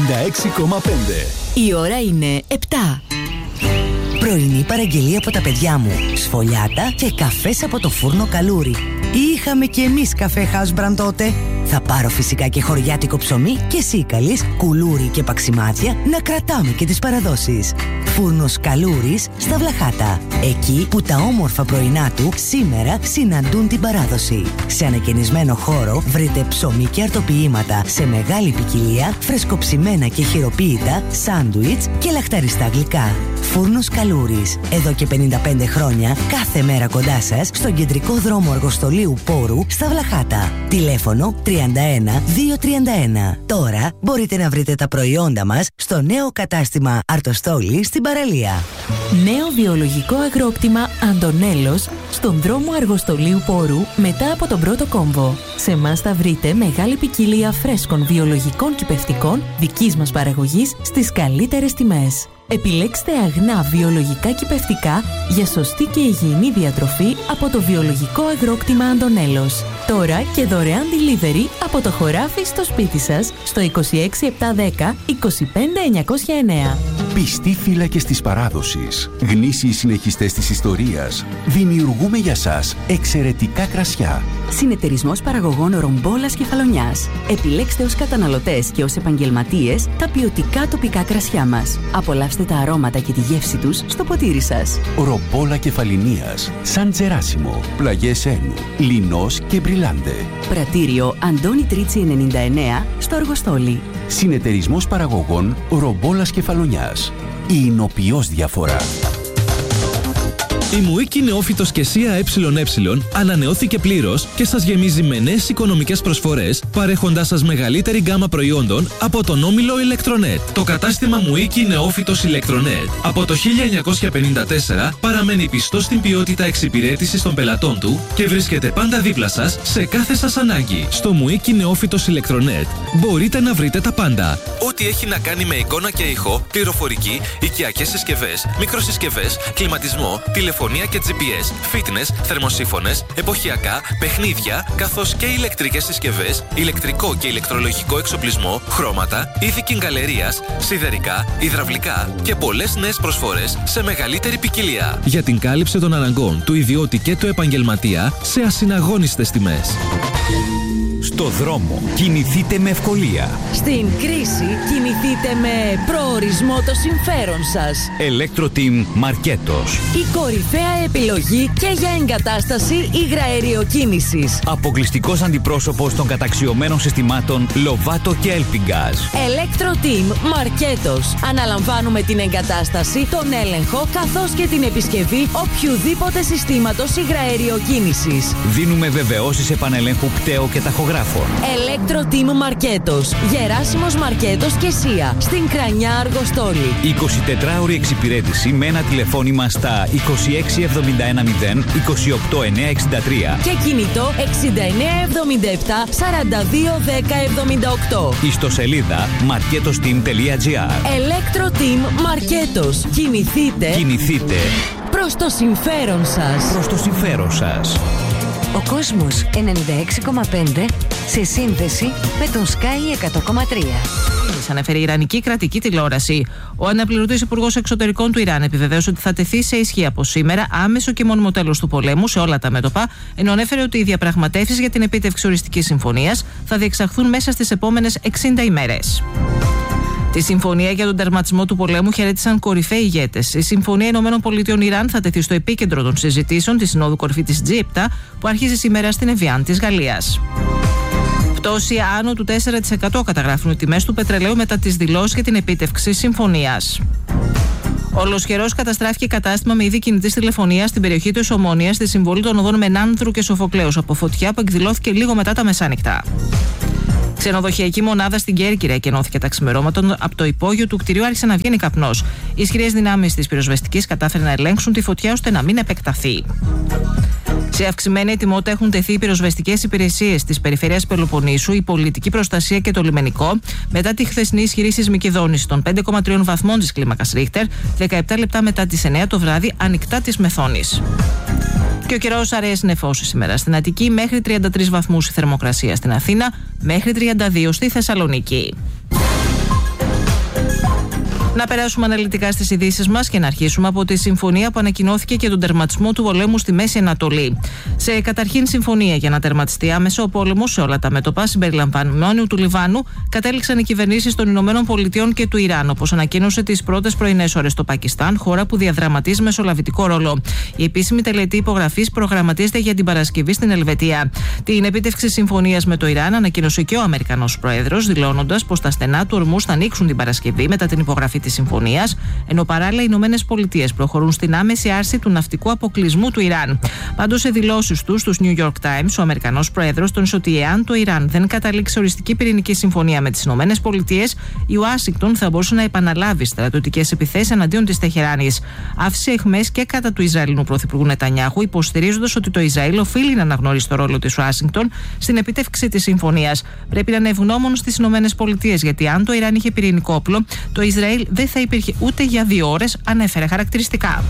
96,5. Η ώρα είναι 7. Πρωινή παραγγελία από τα παιδιά μου. Σφολιάτα και καφές από το φούρνο Καλούρι. Είχαμε κι εμείς καφέ Housebrand τότε. Θα πάρω φυσικά και χωριάτικο ψωμί και σίκαλης, κουλούρι και παξιμάδια να κρατάμε και τις παραδόσεις. Φούρνος Καλούρης στα Βλαχάτα. Εκεί που τα όμορφα πρωινά του σήμερα συναντούν την παράδοση. Σε ανακαινισμένο χώρο βρείτε ψωμί και αρτοποιήματα σε μεγάλη ποικιλία, φρεσκοψημένα και χειροποίητα, σάντουιτς και λαχταριστά γλυκά. Φούρνος Καλούρης. Εδώ και 55 χρόνια, κάθε μέρα κοντά σας, στον κεντρικό δρόμο Αργοστολίου Πόρου στα Βλαχάτα. Τηλέφωνο 31-231. Τώρα μπορείτε να βρείτε τα προϊόντα μας στο νέο κατάστημα Αρτοστόλη στην παραλία. Νέο βιολογικό αγρόκτημα Αντωνέλος στον δρόμο Αργοστολίου Πόρου μετά από τον πρώτο κόμβο. Σε εμάς θα βρείτε μεγάλη ποικιλία φρέσκων βιολογικών κυπευτικών δικής μας παραγωγής στις καλύτερες τιμές. Επιλέξτε αγνά βιολογικά κυπευτικά για σωστή και υγιεινή διατροφή από το βιολογικό αγρόκτημα Αντωνέλος. Τώρα και δωρεάν delivery από το χωράφι στο σπίτι σας στο 26710 25909. Πιστοί φύλακες της παράδοσης, γνήσιοι συνεχιστές της ιστορίας, δημιουργούμε για σας εξαιρετικά κρασιά. Συνεταιρισμός παραγωγών Ρομπόλας Κεφαλονιάς. Επιλέξτε ως καταναλωτές και ως επαγγελματίες τα ποιοτικά τοπικά κρασιά μας. Απολαύστε τα αρώματα και τη γεύση τους στο ποτήρι σας. Ρομπόλα Κεφαλινίας, Σαν Τζεράσιμο, Πλαγιές Ένου, Λινός και Μπριλάντε. Πρατήριο Αντώνη Τρίτσι 99 στο Αργοστόλι. Συνεταιρισμός παραγωγών Ρομπόλας Κεφαλονιάς. Η εινοποιός διαφορά. Η Μουίκη Νεόφυτος και ΣΥΑ ΕΕ ανανεώθηκε πλήρως και σας γεμίζει με νέες οικονομικές προσφορές, παρέχοντάς σας μεγαλύτερη γκάμα προϊόντων από τον όμιλο Ηλεκτρονέτ. Το κατάστημα Μουίκη Νεόφυτος Ηλεκτρονέτ από το 1954 παραμένει πιστό στην ποιότητα εξυπηρέτησης των πελατών του και βρίσκεται πάντα δίπλα σας σε κάθε σας ανάγκη. Στο Μουίκη Νεόφυτος Ηλεκτρονέτ μπορείτε να βρείτε τα πάντα. Ό,τι έχει να κάνει με εικόνα και ήχο, πληροφορική, οικιακές συσκευές, μικροσυσκευές, κλιματισμό, τηλεφωνία και GPS, fitness, θερμοσύφωνες, εποχιακά, παιχνίδια, καθώς και ηλεκτρικές συσκευές, ηλεκτρικό και ηλεκτρολογικό εξοπλισμό, χρώματα, είδη κιγκαλερίας, σιδερικά, υδραυλικά και πολλές νέες προσφορές σε μεγαλύτερη ποικιλία. Για την κάλυψη των αναγκών του ιδιώτη και του επαγγελματία σε ασυναγώνιστες τιμές. Στο δρόμο κινηθείτε με ευκολία. Στην κρίση κινηθείτε με προορισμό το συμφέρον σας. Electro-Team Μαρκέτος. Η κορυφαία επιλογή και για εγκατάσταση υγραεριοκίνησης. Αποκλειστικός αντιπρόσωπος των καταξιωμένων συστημάτων Lovato και Elpingaz. Electro-Team Μαρκέτος. Αναλαμβάνουμε την εγκατάσταση, τον έλεγχο καθώς και την επισκευή οποιουδήποτε συστήματος υγραεριοκίνησης. Δίνουμε βεβαιώσεις επανελέγχου πτέο και ταχογράφων. Electro-Team Μαρκέτος. Γεράσιμος Μαρκέτος και ΣΥΑ. Στην Κρανιά Αργοστόλη. 24ωρη εξυπηρέτηση με ένα τηλεφώνημα στα 26710 28963 και κινητό 6977 421078. Ιστοσελίδα marketosteam.gr. Electro-Team Μαρκέτος. Κινηθείτε προς το συμφέρον σας. Προς το συμφέρον σας. Ο κόσμος 96,5 σε σύνδεση με τον Sky 100,3. Ανέφερε η Ιρανική κρατική τηλεόραση. Ο αναπληρωτής υπουργός εξωτερικών του Ιράν επιβεβαίωσε ότι θα τεθεί σε ισχύ από σήμερα άμεσο και μόνιμο τέλος του πολέμου σε όλα τα μέτωπα, ενώ ανέφερε ότι οι διαπραγματεύσεις για την επίτευξη οριστικής συμφωνίας θα διεξαχθούν μέσα στις επόμενες 60 ημέρες. Τη συμφωνία για τον τερματισμό του πολέμου χαιρέτησαν κορυφαίοι ηγέτες. Η Συμφωνία ΗΠΑ-Ιράν θα τεθεί στο επίκεντρο των συζητήσεων της Συνόδου Κορυφή της G7 που αρχίζει σήμερα στην Εβιάν της Γαλλίας. Πτώση άνω του 4% καταγράφουν οι τιμές του πετρελαίου μετά τις δηλώσεις για την επίτευξη συμφωνίας. Ολοσχερός καταστράφηκε κατάστημα με είδη κινητής τηλεφωνίας στην περιοχή της Ομόνοιας στη συμβολή των οδών Μενάνδρου και Σοφοκλέους από φωτιά που εκδηλώθηκε λίγο μετά τα μεσάνυχτα. Ξενοδοχειακή μονάδα στην Κέρκυρα εκενώθηκε τα ξημερώματα. Από το υπόγειο του κτηρίου άρχισε να βγαίνει καπνός. Οι ισχυρές δυνάμεις της πυροσβεστικής κατάφεραν να ελέγξουν τη φωτιά ώστε να μην επεκταθεί. Σε αυξημένη ετοιμότητα έχουν τεθεί οι πυροσβεστικές υπηρεσίες της περιφέρειας Πελοποννήσου, η πολιτική προστασία και το λιμενικό, μετά τη χθεσινή ισχυρή σεισμική δόνηση των 5,3 βαθμών της κλίμακας Ρίχτερ, 17 λεπτά μετά τις 9 το βράδυ, ανοιχτά της Μεθόνης. Και ο καιρός αρέσει νεφώσει σήμερα στην Αττική, μέχρι 33 βαθμούς η θερμοκρασία στην Αθήνα, μέχρι 32 στη Θεσσαλονίκη. Να περάσουμε αναλυτικά στις ειδήσεις μας και να αρχίσουμε από τη συμφωνία που ανακοινώθηκε και τον τερματισμό του πολέμου στη Μέση Ανατολή. Σε καταρχήν συμφωνία για να τερματιστεί άμεσα ο πόλεμος σε όλα τα μέτωπα συμπεριλαμβανομένου του Λιβάνου, κατέληξαν οι κυβερνήσεις των Ηνωμένων Πολιτειών και του Ιράν, όπως ανακοίνωσε τις πρώτες πρωινές ώρες το Πακιστάν, χώρα που διαδραματίζει μεσολαβητικό ρόλο. Η επίσημη τελετή υπογραφής προγραμματίζεται για την Παρασκευή στην Ελβετία. Την επίτευξη συμφωνίας με το Ιράν ανακοίνωσε και ο Αμερικανός Πρόεδρος, δηλώνοντας πως τα στενά του Ορμούς θα ανοίξουν την Παρασκευή μετά την υπογραφή της συμφωνίας, ενώ παράλληλα οι Ηνωμένες Πολιτείες προχωρούν στην άμεση άρση του ναυτικού αποκλεισμού του Ιράν. Πάντως, σε δηλώσεις του στους New York Times, ο Αμερικανός Πρόεδρος τόνισε ότι εάν το Ιράν δεν καταλήξει οριστική πυρηνική συμφωνία με τις Ηνωμένες Πολιτείες, η Ουάσιγκτον θα μπορούσε να επαναλάβει στρατιωτικές επιθέσεις εναντίον της Τεχεράνης. Άφησε αιχμές και κατά του Ισραηλινού Πρωθυπουργού Νετανιάχου, υποστηρίζοντας ότι το Ισραήλ οφείλει να αναγνωρίσει το ρόλο της Ουάσιγκτον στην επίτευξη της συμφωνίας. Πρέπει να είναι ευγνώμων στις Ηνωμένες Πολιτείες, γιατί αν το Ιράν είχε πυρηνικό όπλο, το Ισραήλ δεν θα υπήρχε ούτε για 2 ώρες, ανέφερε χαρακτηριστικά.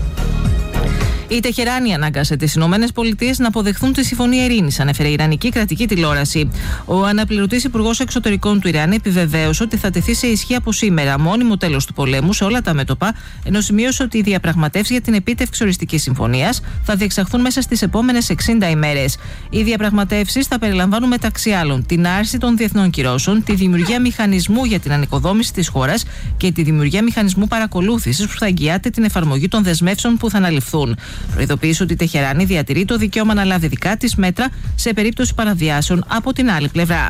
Η Τεχεράνη ανάγκασε τις Ηνωμένες Πολιτείες να αποδεχθούν τη συμφωνία ειρήνης, ανέφερε η Ιρανική κρατική τηλεόραση. Ο αναπληρωτής υπουργός εξωτερικών του Ιράν επιβεβαίωσε ότι θα τεθεί σε ισχύ από σήμερα μόνιμο τέλος του πολέμου σε όλα τα μέτωπα, ενώ σημείωσε ότι οι διαπραγματεύσεις για την επίτευξη οριστικής συμφωνίας θα διεξαχθούν μέσα στις επόμενες 60 ημέρες. Οι διαπραγματεύσεις θα περιλαμβάνουν μεταξύ άλλων την άρση των διεθνών κυρώσεων, τη δημιουργία μηχανισμού για την ανοικοδόμηση της χώρας και τη δημιουργία μηχανισμού παρακολούθησης που θα εγγυάται την εφαρμογή των δεσμεύσεων που θα αναλυφθούν. Προειδοποίησε ότι η Τεχεράνη διατηρεί το δικαίωμα να λάβει δικά της μέτρα σε περίπτωση παραβιάσεων από την άλλη πλευρά.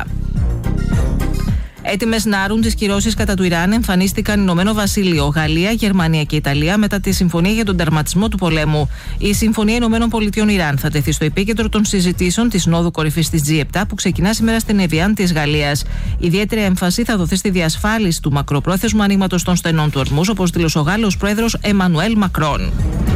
Έτοιμες να άρουν τις κυρώσεις κατά του Ιράν εμφανίστηκαν Ηνωμένο Βασίλειο, Γαλλία, Γερμανία και Ιταλία μετά τη συμφωνία για τον τερματισμό του πολέμου. Η Συμφωνία Ηνωμένων Πολιτειών Ιράν θα τεθεί στο επίκεντρο των συζητήσεων της Συνόδου Κορυφής της G7 που ξεκινά σήμερα στην Εβιάν της Γαλλίας. Ιδιαίτερη έμφαση θα δοθεί στη διασφάλιση του μακροπρόθεσμου ανοίγματος των στενών του Ορμούς, όπως δήλωσε ο Γάλλος Πρόεδρος Εμμανουέλ Μακρόν.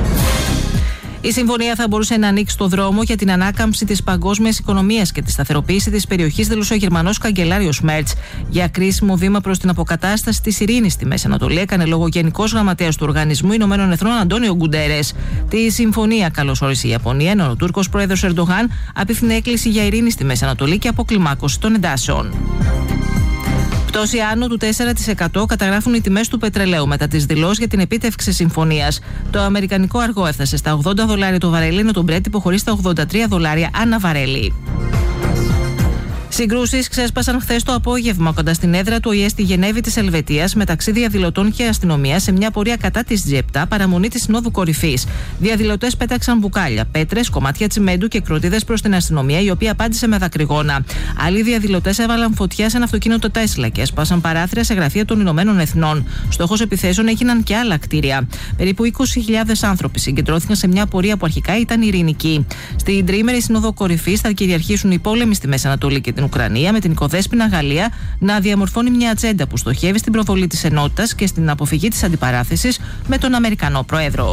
Η συμφωνία θα μπορούσε να ανοίξει το δρόμο για την ανάκαμψη της παγκόσμιας οικονομίας και τη σταθεροποίηση της περιοχής, δήλωσε ο Γερμανός καγκελάριος Μέρτς. Για κρίσιμο βήμα προς την αποκατάσταση της ειρήνης στη Μέση Ανατολή έκανε λόγο ο Γενικός Γραμματέας του Οργανισμού Ηνωμένων Εθνών Αντώνιο Γκουντέρες. Τη συμφωνία καλωσόρισε η Ιαπωνία, ενώ ο Τούρκος Πρόεδρος Ερντογάν απίφθινε έκκληση για ειρήνη στη Μέση Ανατολή και αποκλιμάκωση των εντάσεων. Πτώση άνω του 4% καταγράφουν οι τιμές του πετρελαίου μετά τις δηλώσεις για την επίτευξη συμφωνίας. Το αμερικανικό αργό έφτασε στα $80 το βαρέλι, ενώ το Brent υποχωρεί στα $83 ανά βαρέλι. Συγκρούσεις ξέσπασαν χθες το απόγευμα κοντά στην έδρα του ΟΗΕ στη Γενέβη της Ελβετίας μεταξύ διαδηλωτών και αστυνομίας σε μια πορεία κατά της G7 παραμονή της Συνόδου Κορυφής. Διαδηλωτές πέταξαν μπουκάλια, πέτρες, κομμάτια τσιμέντου και κροτίδες προς την αστυνομία, η οποία απάντησε με δακρυγόνα. Άλλοι διαδηλωτές έβαλαν φωτιά σε ένα αυτοκίνητο Τέσλα και έσπασαν παράθυρα σε γραφεία των Ηνωμένων Εθνών. Στόχος επιθέσεων έγιναν και άλλα κτίρια. Περίπου 20.000 άνθρωποι συγκεντρώθηκαν σε μια πορεία που αρχικά ήταν ειρηνική. Στην τριήμερη Σύνοδο Κορυφής θα κυριαρχήσουν οι πόλεμοι στη Μέση Ανατολή και την Ουκρανία, με την οικοδέσποινα Γαλλία να διαμορφώνει μια ατζέντα που στοχεύει στην προβολή της ενότητας και στην αποφυγή της αντιπαράθεσης με τον Αμερικανό Πρόεδρο.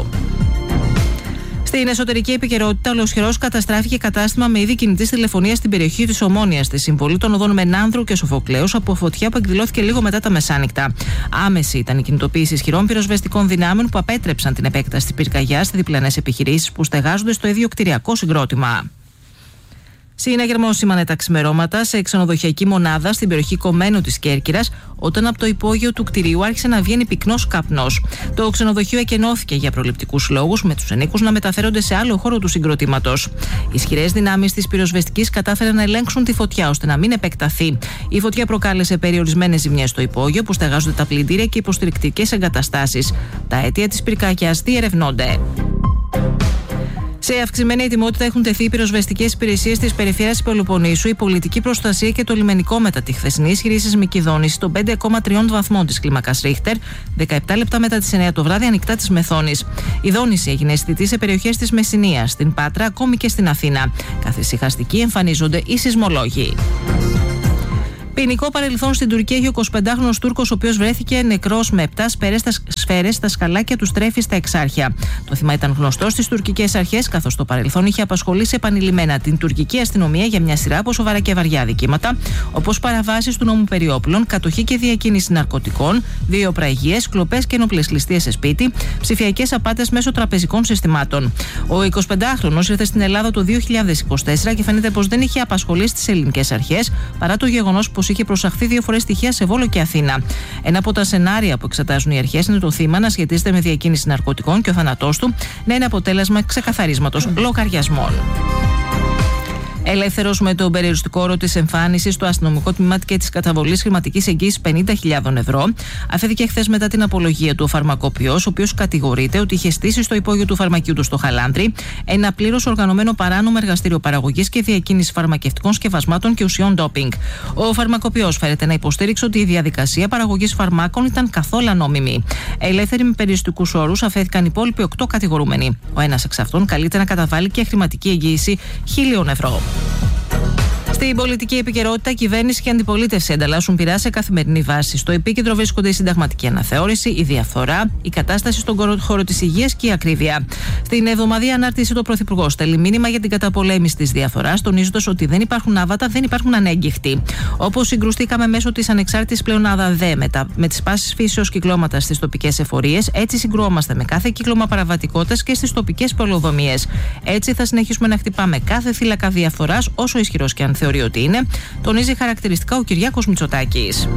Στην εσωτερική επικαιρότητα, ολοσχερός καταστράφηκε κατάστημα με είδη κινητής τηλεφωνίας στην περιοχή της Ομόνοιας, στη συμβολή των οδών Μενάνδρου και Σοφοκλέους, από φωτιά που εκδηλώθηκε λίγο μετά τα μεσάνυχτα. Άμεση ήταν η κινητοποίηση ισχυρών πυροσβεστικών δυνάμεων που απέτρεψαν την επέκταση της πυρκαγιάς σε διπλανές επιχειρήσεις που στεγάζονται στο ίδιο κτηριακό συγκρότημα. Συναγερμό σήμανε τα ξημερώματα σε ξενοδοχειακή μονάδα στην περιοχή Κομμένου της Κέρκυρας, όταν από το υπόγειο του κτηρίου άρχισε να βγαίνει πυκνός καπνός. Το ξενοδοχείο εκενώθηκε για προληπτικούς λόγους, με τους ενίκους να μεταφέρονται σε άλλο χώρο του συγκροτήματος. Οι ισχυρές δυνάμεις της πυροσβεστικής κατάφεραν να ελέγξουν τη φωτιά ώστε να μην επεκταθεί. Η φωτιά προκάλεσε περιορισμένες ζημιές στο υπόγειο, που στεγάζονται τα πλυντήρια και υποστηρικτικές εγκαταστάσεις. Τα αίτια της πυρκαγιάς διερευνώνται. Σε αυξημένη ετοιμότητα έχουν τεθεί οι πυροσβεστικές υπηρεσίες της περιφέρειας Πελοποννήσου, η πολιτική προστασία και το λιμενικό μετά τη χθεσινή ισχυρή σεισμική δόνηση των 5,3 βαθμών της κλίμακας Ρίχτερ, 17 λεπτά μετά τις 9 το βράδυ, ανοιχτά της Μεθόνης. Η δόνηση έγινε αισθητή σε περιοχές της Μεσσηνίας, στην Πάτρα, ακόμη και στην Αθήνα. Καθησυχαστικοί εμφανίζονται οι σεισμολόγοι. Ποινικό παρελθόν στην Τουρκία έχει ο 25χρονος Τούρκος, ο οποίος βρέθηκε νεκρός με 7 σφαίρες στα σκαλάκια του στρέφη στα Εξάρχεια. Το θύμα ήταν γνωστό στις τουρκικές αρχές, καθώς στο παρελθόν είχε απασχολήσει επανειλημμένα την τουρκική αστυνομία για μια σειρά από σοβαρά και βαριά αδικήματα, όπως παραβάσεις του νόμου περί όπλων, κατοχή και διακίνηση ναρκωτικών, βιοπραγίες, κλοπές και ενόπλες ληστείες σε σπίτι, ψηφιακές απάτες μέσω τραπεζικών συστημάτων. Ο 25χρονος ήρθε στην Ελλάδα το 2024 και φαίνεται πως δεν είχε απασχολήσει τις ελληνικές αρχές, παρά το γεγονός πως είχε προσαχθεί 2 φορές στοιχεία σε Βόλο και Αθήνα. Ένα από τα σενάρια που εξετάζουν οι αρχές είναι το θύμα να σχετίζεται με διακίνηση ναρκωτικών και ο θάνατός του να είναι αποτέλεσμα ξεκαθαρίσματος λογαριασμών. Ελεύθερος με τον περιοριστικό όρο της εμφάνισης στο αστυνομικό τμήμα και της καταβολής χρηματικής εγγύησης 50.000 ευρώ, αφέθηκε χθες μετά την απολογία του ο φαρμακοποιός, ο οποίος κατηγορείται ότι είχε στήσει στο υπόγειο του φαρμακείου του στο Χαλάνδρι ένα πλήρως οργανωμένο παράνομο εργαστήριο παραγωγής και διακίνησης φαρμακευτικών σκευασμάτων και ουσιών ντόπινγκ. Ο φαρμακοποιός φέρεται να υποστήριξε ότι η διαδικασία παραγωγής φαρμάκων ήταν καθόλου ανόμιμη. Ελεύθεροι με περιοριστικούς όρους αφέθηκαν οι υπόλοιποι 8 κατηγορούμενοι. Ο ένας εξ αυτών καλείται να καταβάλει και χρηματική εγγύηση 1.000 ευρώ. Στην πολιτική επικαιρότητα, κυβέρνηση και αντιπολίτευση ανταλλάσσουν πειρά σε καθημερινή βάση. Στο επίκεντρο βρίσκονται η συνταγματική αναθεώρηση, η διαφθορά, η κατάσταση στον χώρο της υγείας και η ακρίβεια. Στην εβδομαδιαία ανάρτηση, το Πρωθυπουργό στέλνει μήνυμα για την καταπολέμηση της διαφθοράς, τονίζοντας ότι δεν υπάρχουν άβατα, δεν υπάρχουν ανέγκυχτοι. Όπως συγκρουστήκαμε μέσω της ανεξάρτητης πλέον ΑΔΑΔΕ με τις πάσης φύσεως κυκλώματα στις τοπικές εφορίες, έτσι συγκρουόμαστε με κάθε κύκλωμα παραβατικότητας και στις τοπικές πολεοδομίες. Έτσι θα συνεχίσουμε να χτυπάμε κάθε θύλακα διαφθοράς, όσο ισχυρός και αν θεωρεί ότι είναι, τονίζει χαρακτηριστικά ο Κυριάκος Μητσοτάκης.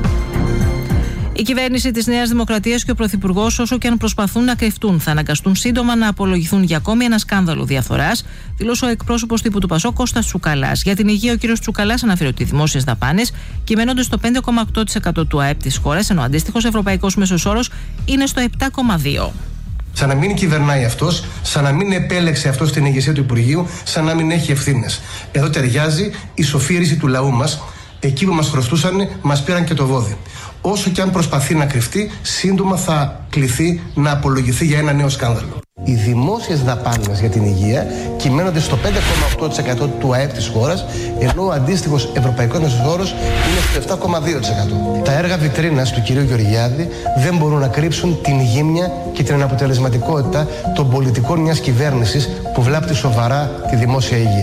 Η κυβέρνηση της Νέας Δημοκρατίας και ο Πρωθυπουργός, όσο και αν προσπαθούν να κρυφτούν, θα αναγκαστούν σύντομα να απολογηθούν για ακόμη ένα σκάνδαλο διαφθοράς, δήλωσε ο εκπρόσωπος τύπου του ΠΑΣΟΚ Κώστας Τσουκαλάς. Για την υγεία, ο κ. Τσουκαλάς αναφέρει ότι οι δημόσιες δαπάνες κυμαίνονται στο 5,8% του ΑΕΠ της χώρας, ενώ ο αντίστοιχος ευρωπαϊκός μέσος όρος είναι στο 7,2%. Σαν να μην κυβερνάει αυτός, σαν να μην επέλεξε αυτός την ηγεσία του Υπουργείου, σαν να μην έχει ευθύνες. Εδώ ταιριάζει η σοφίριση του λαού μας. Εκεί που μας χρωστούσαν, μας πήραν και το βόδι. Όσο και αν προσπαθεί να κρυφτεί, σύντομα θα κληθεί να απολογηθεί για ένα νέο σκάνδαλο. Οι δημόσιες δαπάνες για την υγεία κυμαίνονται στο 5,8% του ΑΕΠ της χώρας, ενώ ο αντίστοιχος ευρωπαϊκός μέσος όρος είναι στο 7,2%. Τα έργα βιτρίνας του κυρίου Γεωργιάδη δεν μπορούν να κρύψουν την γύμνια και την αναποτελεσματικότητα των πολιτικών μιας κυβέρνησης που βλάπτει σοβαρά τη δημόσια υγεία.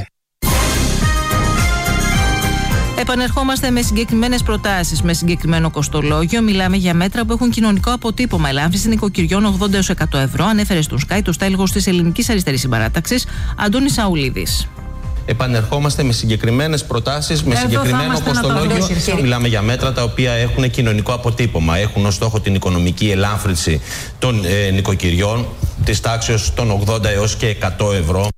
Επανερχόμαστε με συγκεκριμένες προτάσεις, με συγκεκριμένο κοστολόγιο. Μιλάμε για μέτρα που έχουν κοινωνικό αποτύπωμα. Ελάμφρυνση νοικοκυριών 80 έως 100 ευρώ, ανέφερε στον Sky το στέλεχος της Ελληνικής Αριστερής Συμπαράταξης, Αντώνης Σαουλίδης. Επανερχόμαστε με συγκεκριμένες προτάσεις, με συγκεκριμένο κοστολόγιο. Μιλάμε για μέτρα τα οποία έχουν κοινωνικό αποτύπωμα. Έχουν ως στόχο την οικονομική ελάφρυνση των νοικοκυριών της τάξης των 80 έως και 100 ευρώ.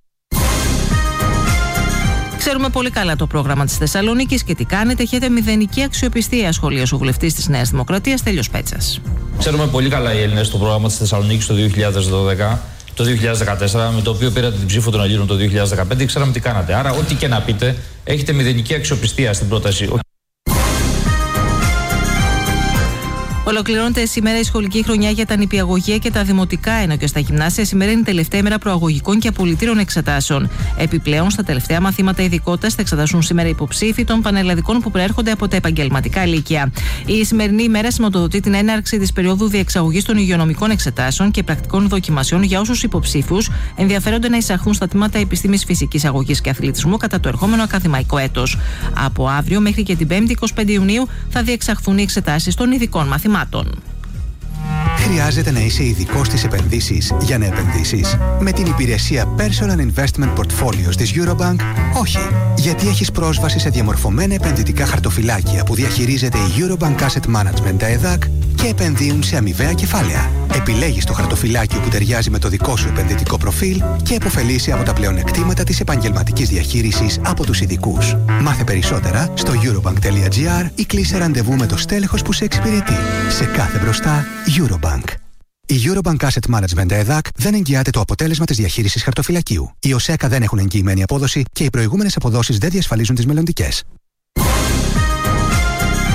Ξέρουμε πολύ καλά το πρόγραμμα της Θεσσαλονίκης και τι κάνετε. Έχετε μηδενική αξιοπιστία, σχολίασε ο βουλευτής της Νέας Δημοκρατίας, Τέλειος Πέτσας. Ξέρουμε πολύ καλά οι Έλληνες το πρόγραμμα της Θεσσαλονίκης το 2012, το 2014, με το οποίο πήρατε την ψήφο των Ελλήνων το 2015. Ξέραμε τι κάνατε. Άρα, ό,τι και να πείτε, έχετε μηδενική αξιοπιστία στην πρόταση. Ολοκληρώνεται σήμερα η σχολική χρονιά για τα νηπιαγωγεία και τα δημοτικά, ενώ και στα γυμνάσια σήμερα είναι η τελευταία ημέρα προαγωγικών και απολυτήρων εξετάσεων. Επιπλέον, στα τελευταία μαθήματα ειδικότητας θα εξετάσουν σήμερα υποψήφοι των πανελλαδικών που προέρχονται από τα επαγγελματικά λύκεια. Η σημερινή ημέρα σηματοδοτεί την έναρξη της περίοδου διεξαγωγής των υγειονομικών εξετάσεων και πρακτικών δοκιμασιών για όσους υποψήφιους ενδιαφέρονται να εισαχθούν στα τμήματα επιστήμης φυσικής αγωγής και αθλητισμού κατά το ερχόμενο ακαδημαϊκό έτος. Από αύριο μέχρι και την 5η 25 Ιουνίου θα διεξαχθούν οι εξετάσεις των ειδικών μαθημάτων. Χρειάζεται να είσαι ειδικός στις επενδύσεις για να επενδύσεις. Με την υπηρεσία Personal Investment Portfolios της Eurobank, όχι. Γιατί έχεις πρόσβαση σε διαμορφωμένα επενδυτικά χαρτοφυλάκια που διαχειρίζεται η Eurobank Asset Management, τα ΕΔΑΚ, και επενδύουν σε αμοιβαία κεφάλαια. Επιλέγεις το χαρτοφυλάκιο που ταιριάζει με το δικό σου επενδυτικό προφίλ και επωφελείσαι από τα πλεονεκτήματα της επαγγελματικής διαχείρισης από τους ειδικούς. Μάθε περισσότερα στο eurobank.gr ή κλείσε ραντεβού με το στέλεχος που σε εξυπηρετεί. Σε κάθε μπροστά, Eurobank. Η Eurobank Asset Management ΕΔΑΚ δεν εγγυάται το αποτέλεσμα της διαχείρισης χαρτοφυλακίου. Οι ΟΣΕΚΑ δεν έχουν εγγυημένη απόδοση και οι προηγούμενες αποδόσεις δεν διασφαλίζουν τις μελλοντικές.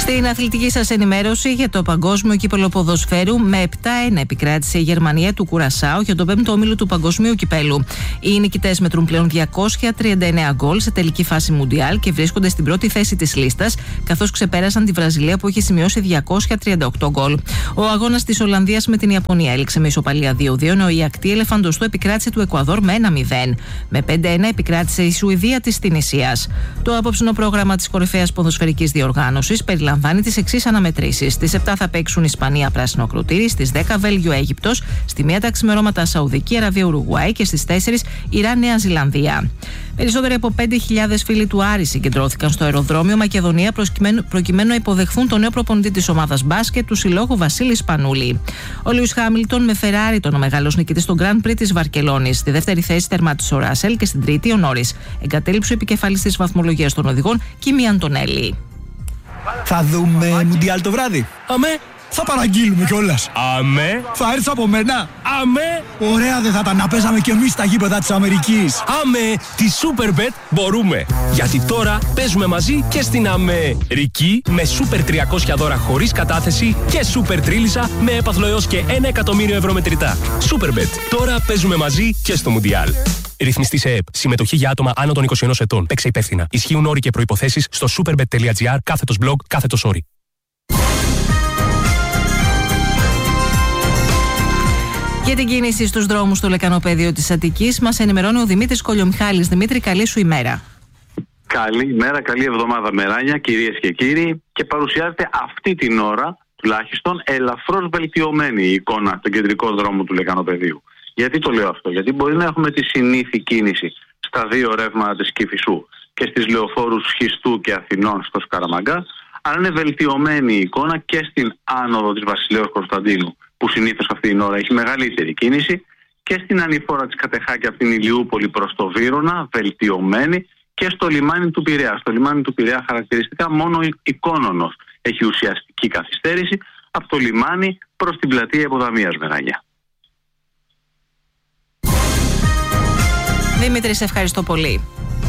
Στην αθλητική σας ενημέρωση για το Παγκόσμιο Κύπελλο Ποδοσφαίρου, με 7-1 επικράτησε η Γερμανία του Κουρασάου για τον 5ο όμιλο του Παγκοσμίου Κυπέλλου. Οι νικητές μετρούν πλέον 239 γκολ σε τελική φάση Μουντιάλ και βρίσκονται στην πρώτη θέση της λίστας, καθώς ξεπέρασαν τη Βραζιλία που έχει σημειώσει 238 γκολ. Ο αγώνας της Ολλανδίας με την Ιαπωνία έληξε με ισοπαλία 2-2, ενώ η ακτή ελεφαντοστού επικράτησε του Εκουαδόρ με 1-0. Με 5-1 επικράτησε η Σουηδία της Τινησίας. Το απόψινο πρόγραμμα της κορυφαίας ποδοσφαιρικής διοργάνωσης περιλαμβάνει τις εξής αναμετρήσεις. Στις 7 θα παίξουν Ισπανία πράσινο ακροτήρι, στις 10 Βέλγιο Αίγυπτος, στη 1 τα ξημερώματα Σαουδική Αραβία Ουρουγουάη και στις 4 Ιράν Νέα Ζηλανδία. Περισσότεροι από 5.000 φίλοι του Άρη συγκεντρώθηκαν στο αεροδρόμιο Μακεδονία προκειμένου να υποδεχθούν τον νέο προπονητή της ομάδας μπάσκετ του συλλόγου Βασίλη Σπανούλη. Ο Λιούις Χάμιλτον με Φεράρι ήταν ο μεγάλος νικητής στο Grand Prix της Βαρκελόνης. Στη δεύτερη θέση τερμάτισε ο Ράσελ και στην τρίτη ο Νόρις. Εγκατέλειψε ο επικεφαλής της βαθμολογίας των οδηγών Κίμι Αντονέλη. Θα δούμε Μουντιάλ το βράδυ. Αμέ. Θα παραγγείλουμε κιόλας. Αμέ. Θα έρθεις από μένα. Αμέ. Ωραία δεν θα ήταν να παίζαμε κι εμείς στα γήπεδα της Αμερικής. Αμέ. Τη Superbet μπορούμε. Γιατί τώρα παίζουμε μαζί και στην Αμερική με Super 300 δώρα χωρίς κατάθεση και Super Τρίλισσα με έπαθλο έως και 1 εκατομμύριο ευρώ μετρητά. Superbet. Τώρα παίζουμε μαζί και στο Μουντιάλ. Ρυθμιστή σε ΕΠ. Συμμετοχή για άτομα άνω των 21 ετών. Παίξε υπεύθυνα. Ισχύουν όροι και προϋποθέσεις στο superbet.gr/blog/όροι. Για την κίνηση στους δρόμους στο λεκανοπέδιο της Αττικής μας ενημερώνει ο Δημήτρης Κολιομιχάλης. Δημήτρη, καλή σου ημέρα. Καλημέρα, καλή εβδομάδα Μεράνια, κυρίες και κύριοι. Και παρουσιάζεται αυτή την ώρα, τουλάχιστον, ελαφρώς βελτιωμένη η εικόνα στον κεντρικό δρόμο του λεκανοπεδίου. Γιατί το λέω αυτό? Γιατί μπορεί να έχουμε τη συνήθη κίνηση στα δύο ρεύματα της Κηφισού και στις λεωφόρους Σχιστού και Αθηνών στο Σκαραμαγκά, αλλά είναι βελτιωμένη η εικόνα και στην άνοδο της Βασιλέως Κωνσταντίνου, που συνήθως αυτή την ώρα έχει μεγαλύτερη κίνηση, και στην ανηφόρα της Κατεχάκη από την Ηλιούπολη προς το Βύρωνα, βελτιωμένη, και στο λιμάνι του Πειραιά. Στο λιμάνι του Πειραιά χαρακτηριστικά μόνο η Κόνονος έχει ουσιαστική καθυστέρηση από το λιμάνι προς την πλατεία Υποδαμίας, Μεράνια. Δημήτρη, σε ευχαριστώ πολύ.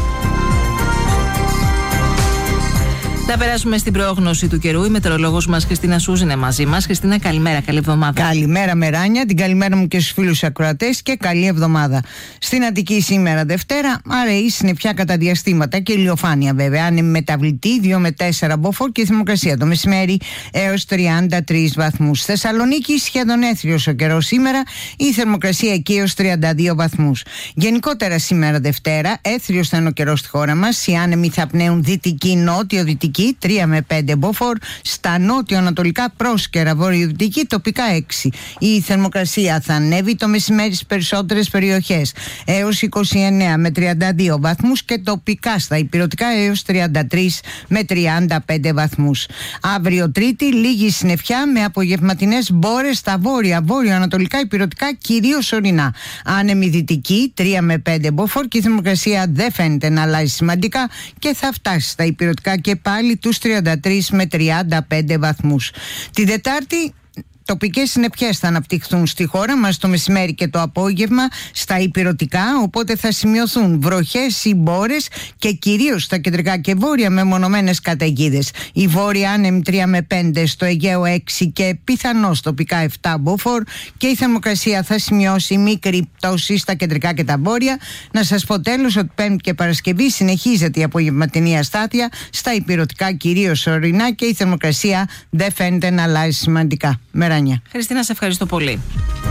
Θα περάσουμε στην πρόγνωση του καιρού. Η μετεωρολόγος μας Χριστίνα Σούζ είναι μαζί μας. Χριστίνα, καλημέρα, καλή εβδομάδα. Καλημέρα, Μεράνια. Την καλημέρα μου και στους φίλους ακροατές και καλή εβδομάδα. Στην Αττική σήμερα Δευτέρα, άρα η συννεφιά κατά διαστήματα και ηλιοφάνεια βέβαια. Αν είναι μεταβλητή, 2 με 4 μποφόρ και η θερμοκρασία το μεσημέρι έως 33 βαθμούς. Θεσσαλονίκη, σχεδόν έθριος ο καιρός σήμερα, η θερμοκρασία εκεί έως 32 βαθμούς. Γενικότερα σήμερα Δευτέρα, έθριος θα είναι ο καιρός στη χώρα μας. Οι άνεμοι θα πνέουν δυτική, νότιο-δυτική. 3 με 5 μποφόρ, στα νότιο-ανατολικά πρόσκαιρα βορειοδυτική τοπικά 6. Η θερμοκρασία θα ανέβει το μεσημέρι στις περισσότερες περιοχές έως 29 με 32 βαθμούς και τοπικά στα ηπειρωτικά έως 33 με 35 βαθμούς. Αύριο Τρίτη λίγη συννεφιά με απογευματινές μπόρες στα βόρεια, βόρειο-ανατολικά ηπειρωτικά κυρίως ορεινά. Άνεμη δυτική 3 με 5 μποφόρ και η θερμοκρασία δεν φαίνεται να αλλάζει σημαντικά και θα φτάσει στα ηπειρωτικά και πάλι τους 33 με 35 βαθμούς. Την Τετάρτη τοπικές συννεφιές θα αναπτυχθούν στη χώρα μας το μεσημέρι και το απόγευμα στα ηπειρωτικά, οπότε θα σημειωθούν βροχές ή μπόρες και κυρίως στα κεντρικά και βόρεια μεμονωμένες καταιγίδες. Η βόρεια άνεμη 3 με 5, στο Αιγαίο 6 και πιθανώς τοπικά 7 μποφόρ και η θερμοκρασία θα σημειώσει μικρή πτώση στα κεντρικά και τα βόρεια. Να σας πω τέλος ότι Πέμπτη και Παρασκευή συνεχίζεται η απογευματινή αστάθεια στα ηπειρωτικά κυρίως ορεινά και η θερμοκρασία δεν φαίνεται να αλλάζει σημαντικά. Χριστίνα, σε ευχαριστώ πολύ.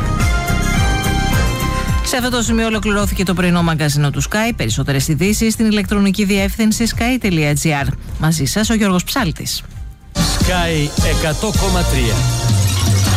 Σε αυτό το σημείο ολοκληρώθηκε το πρωινό μαγκαζίνο του Sky. Περισσότερες ειδήσεις στην ηλεκτρονική διεύθυνση sky.gr. Μαζί σας ο Γιώργος Ψάλτης. Sky 100,3.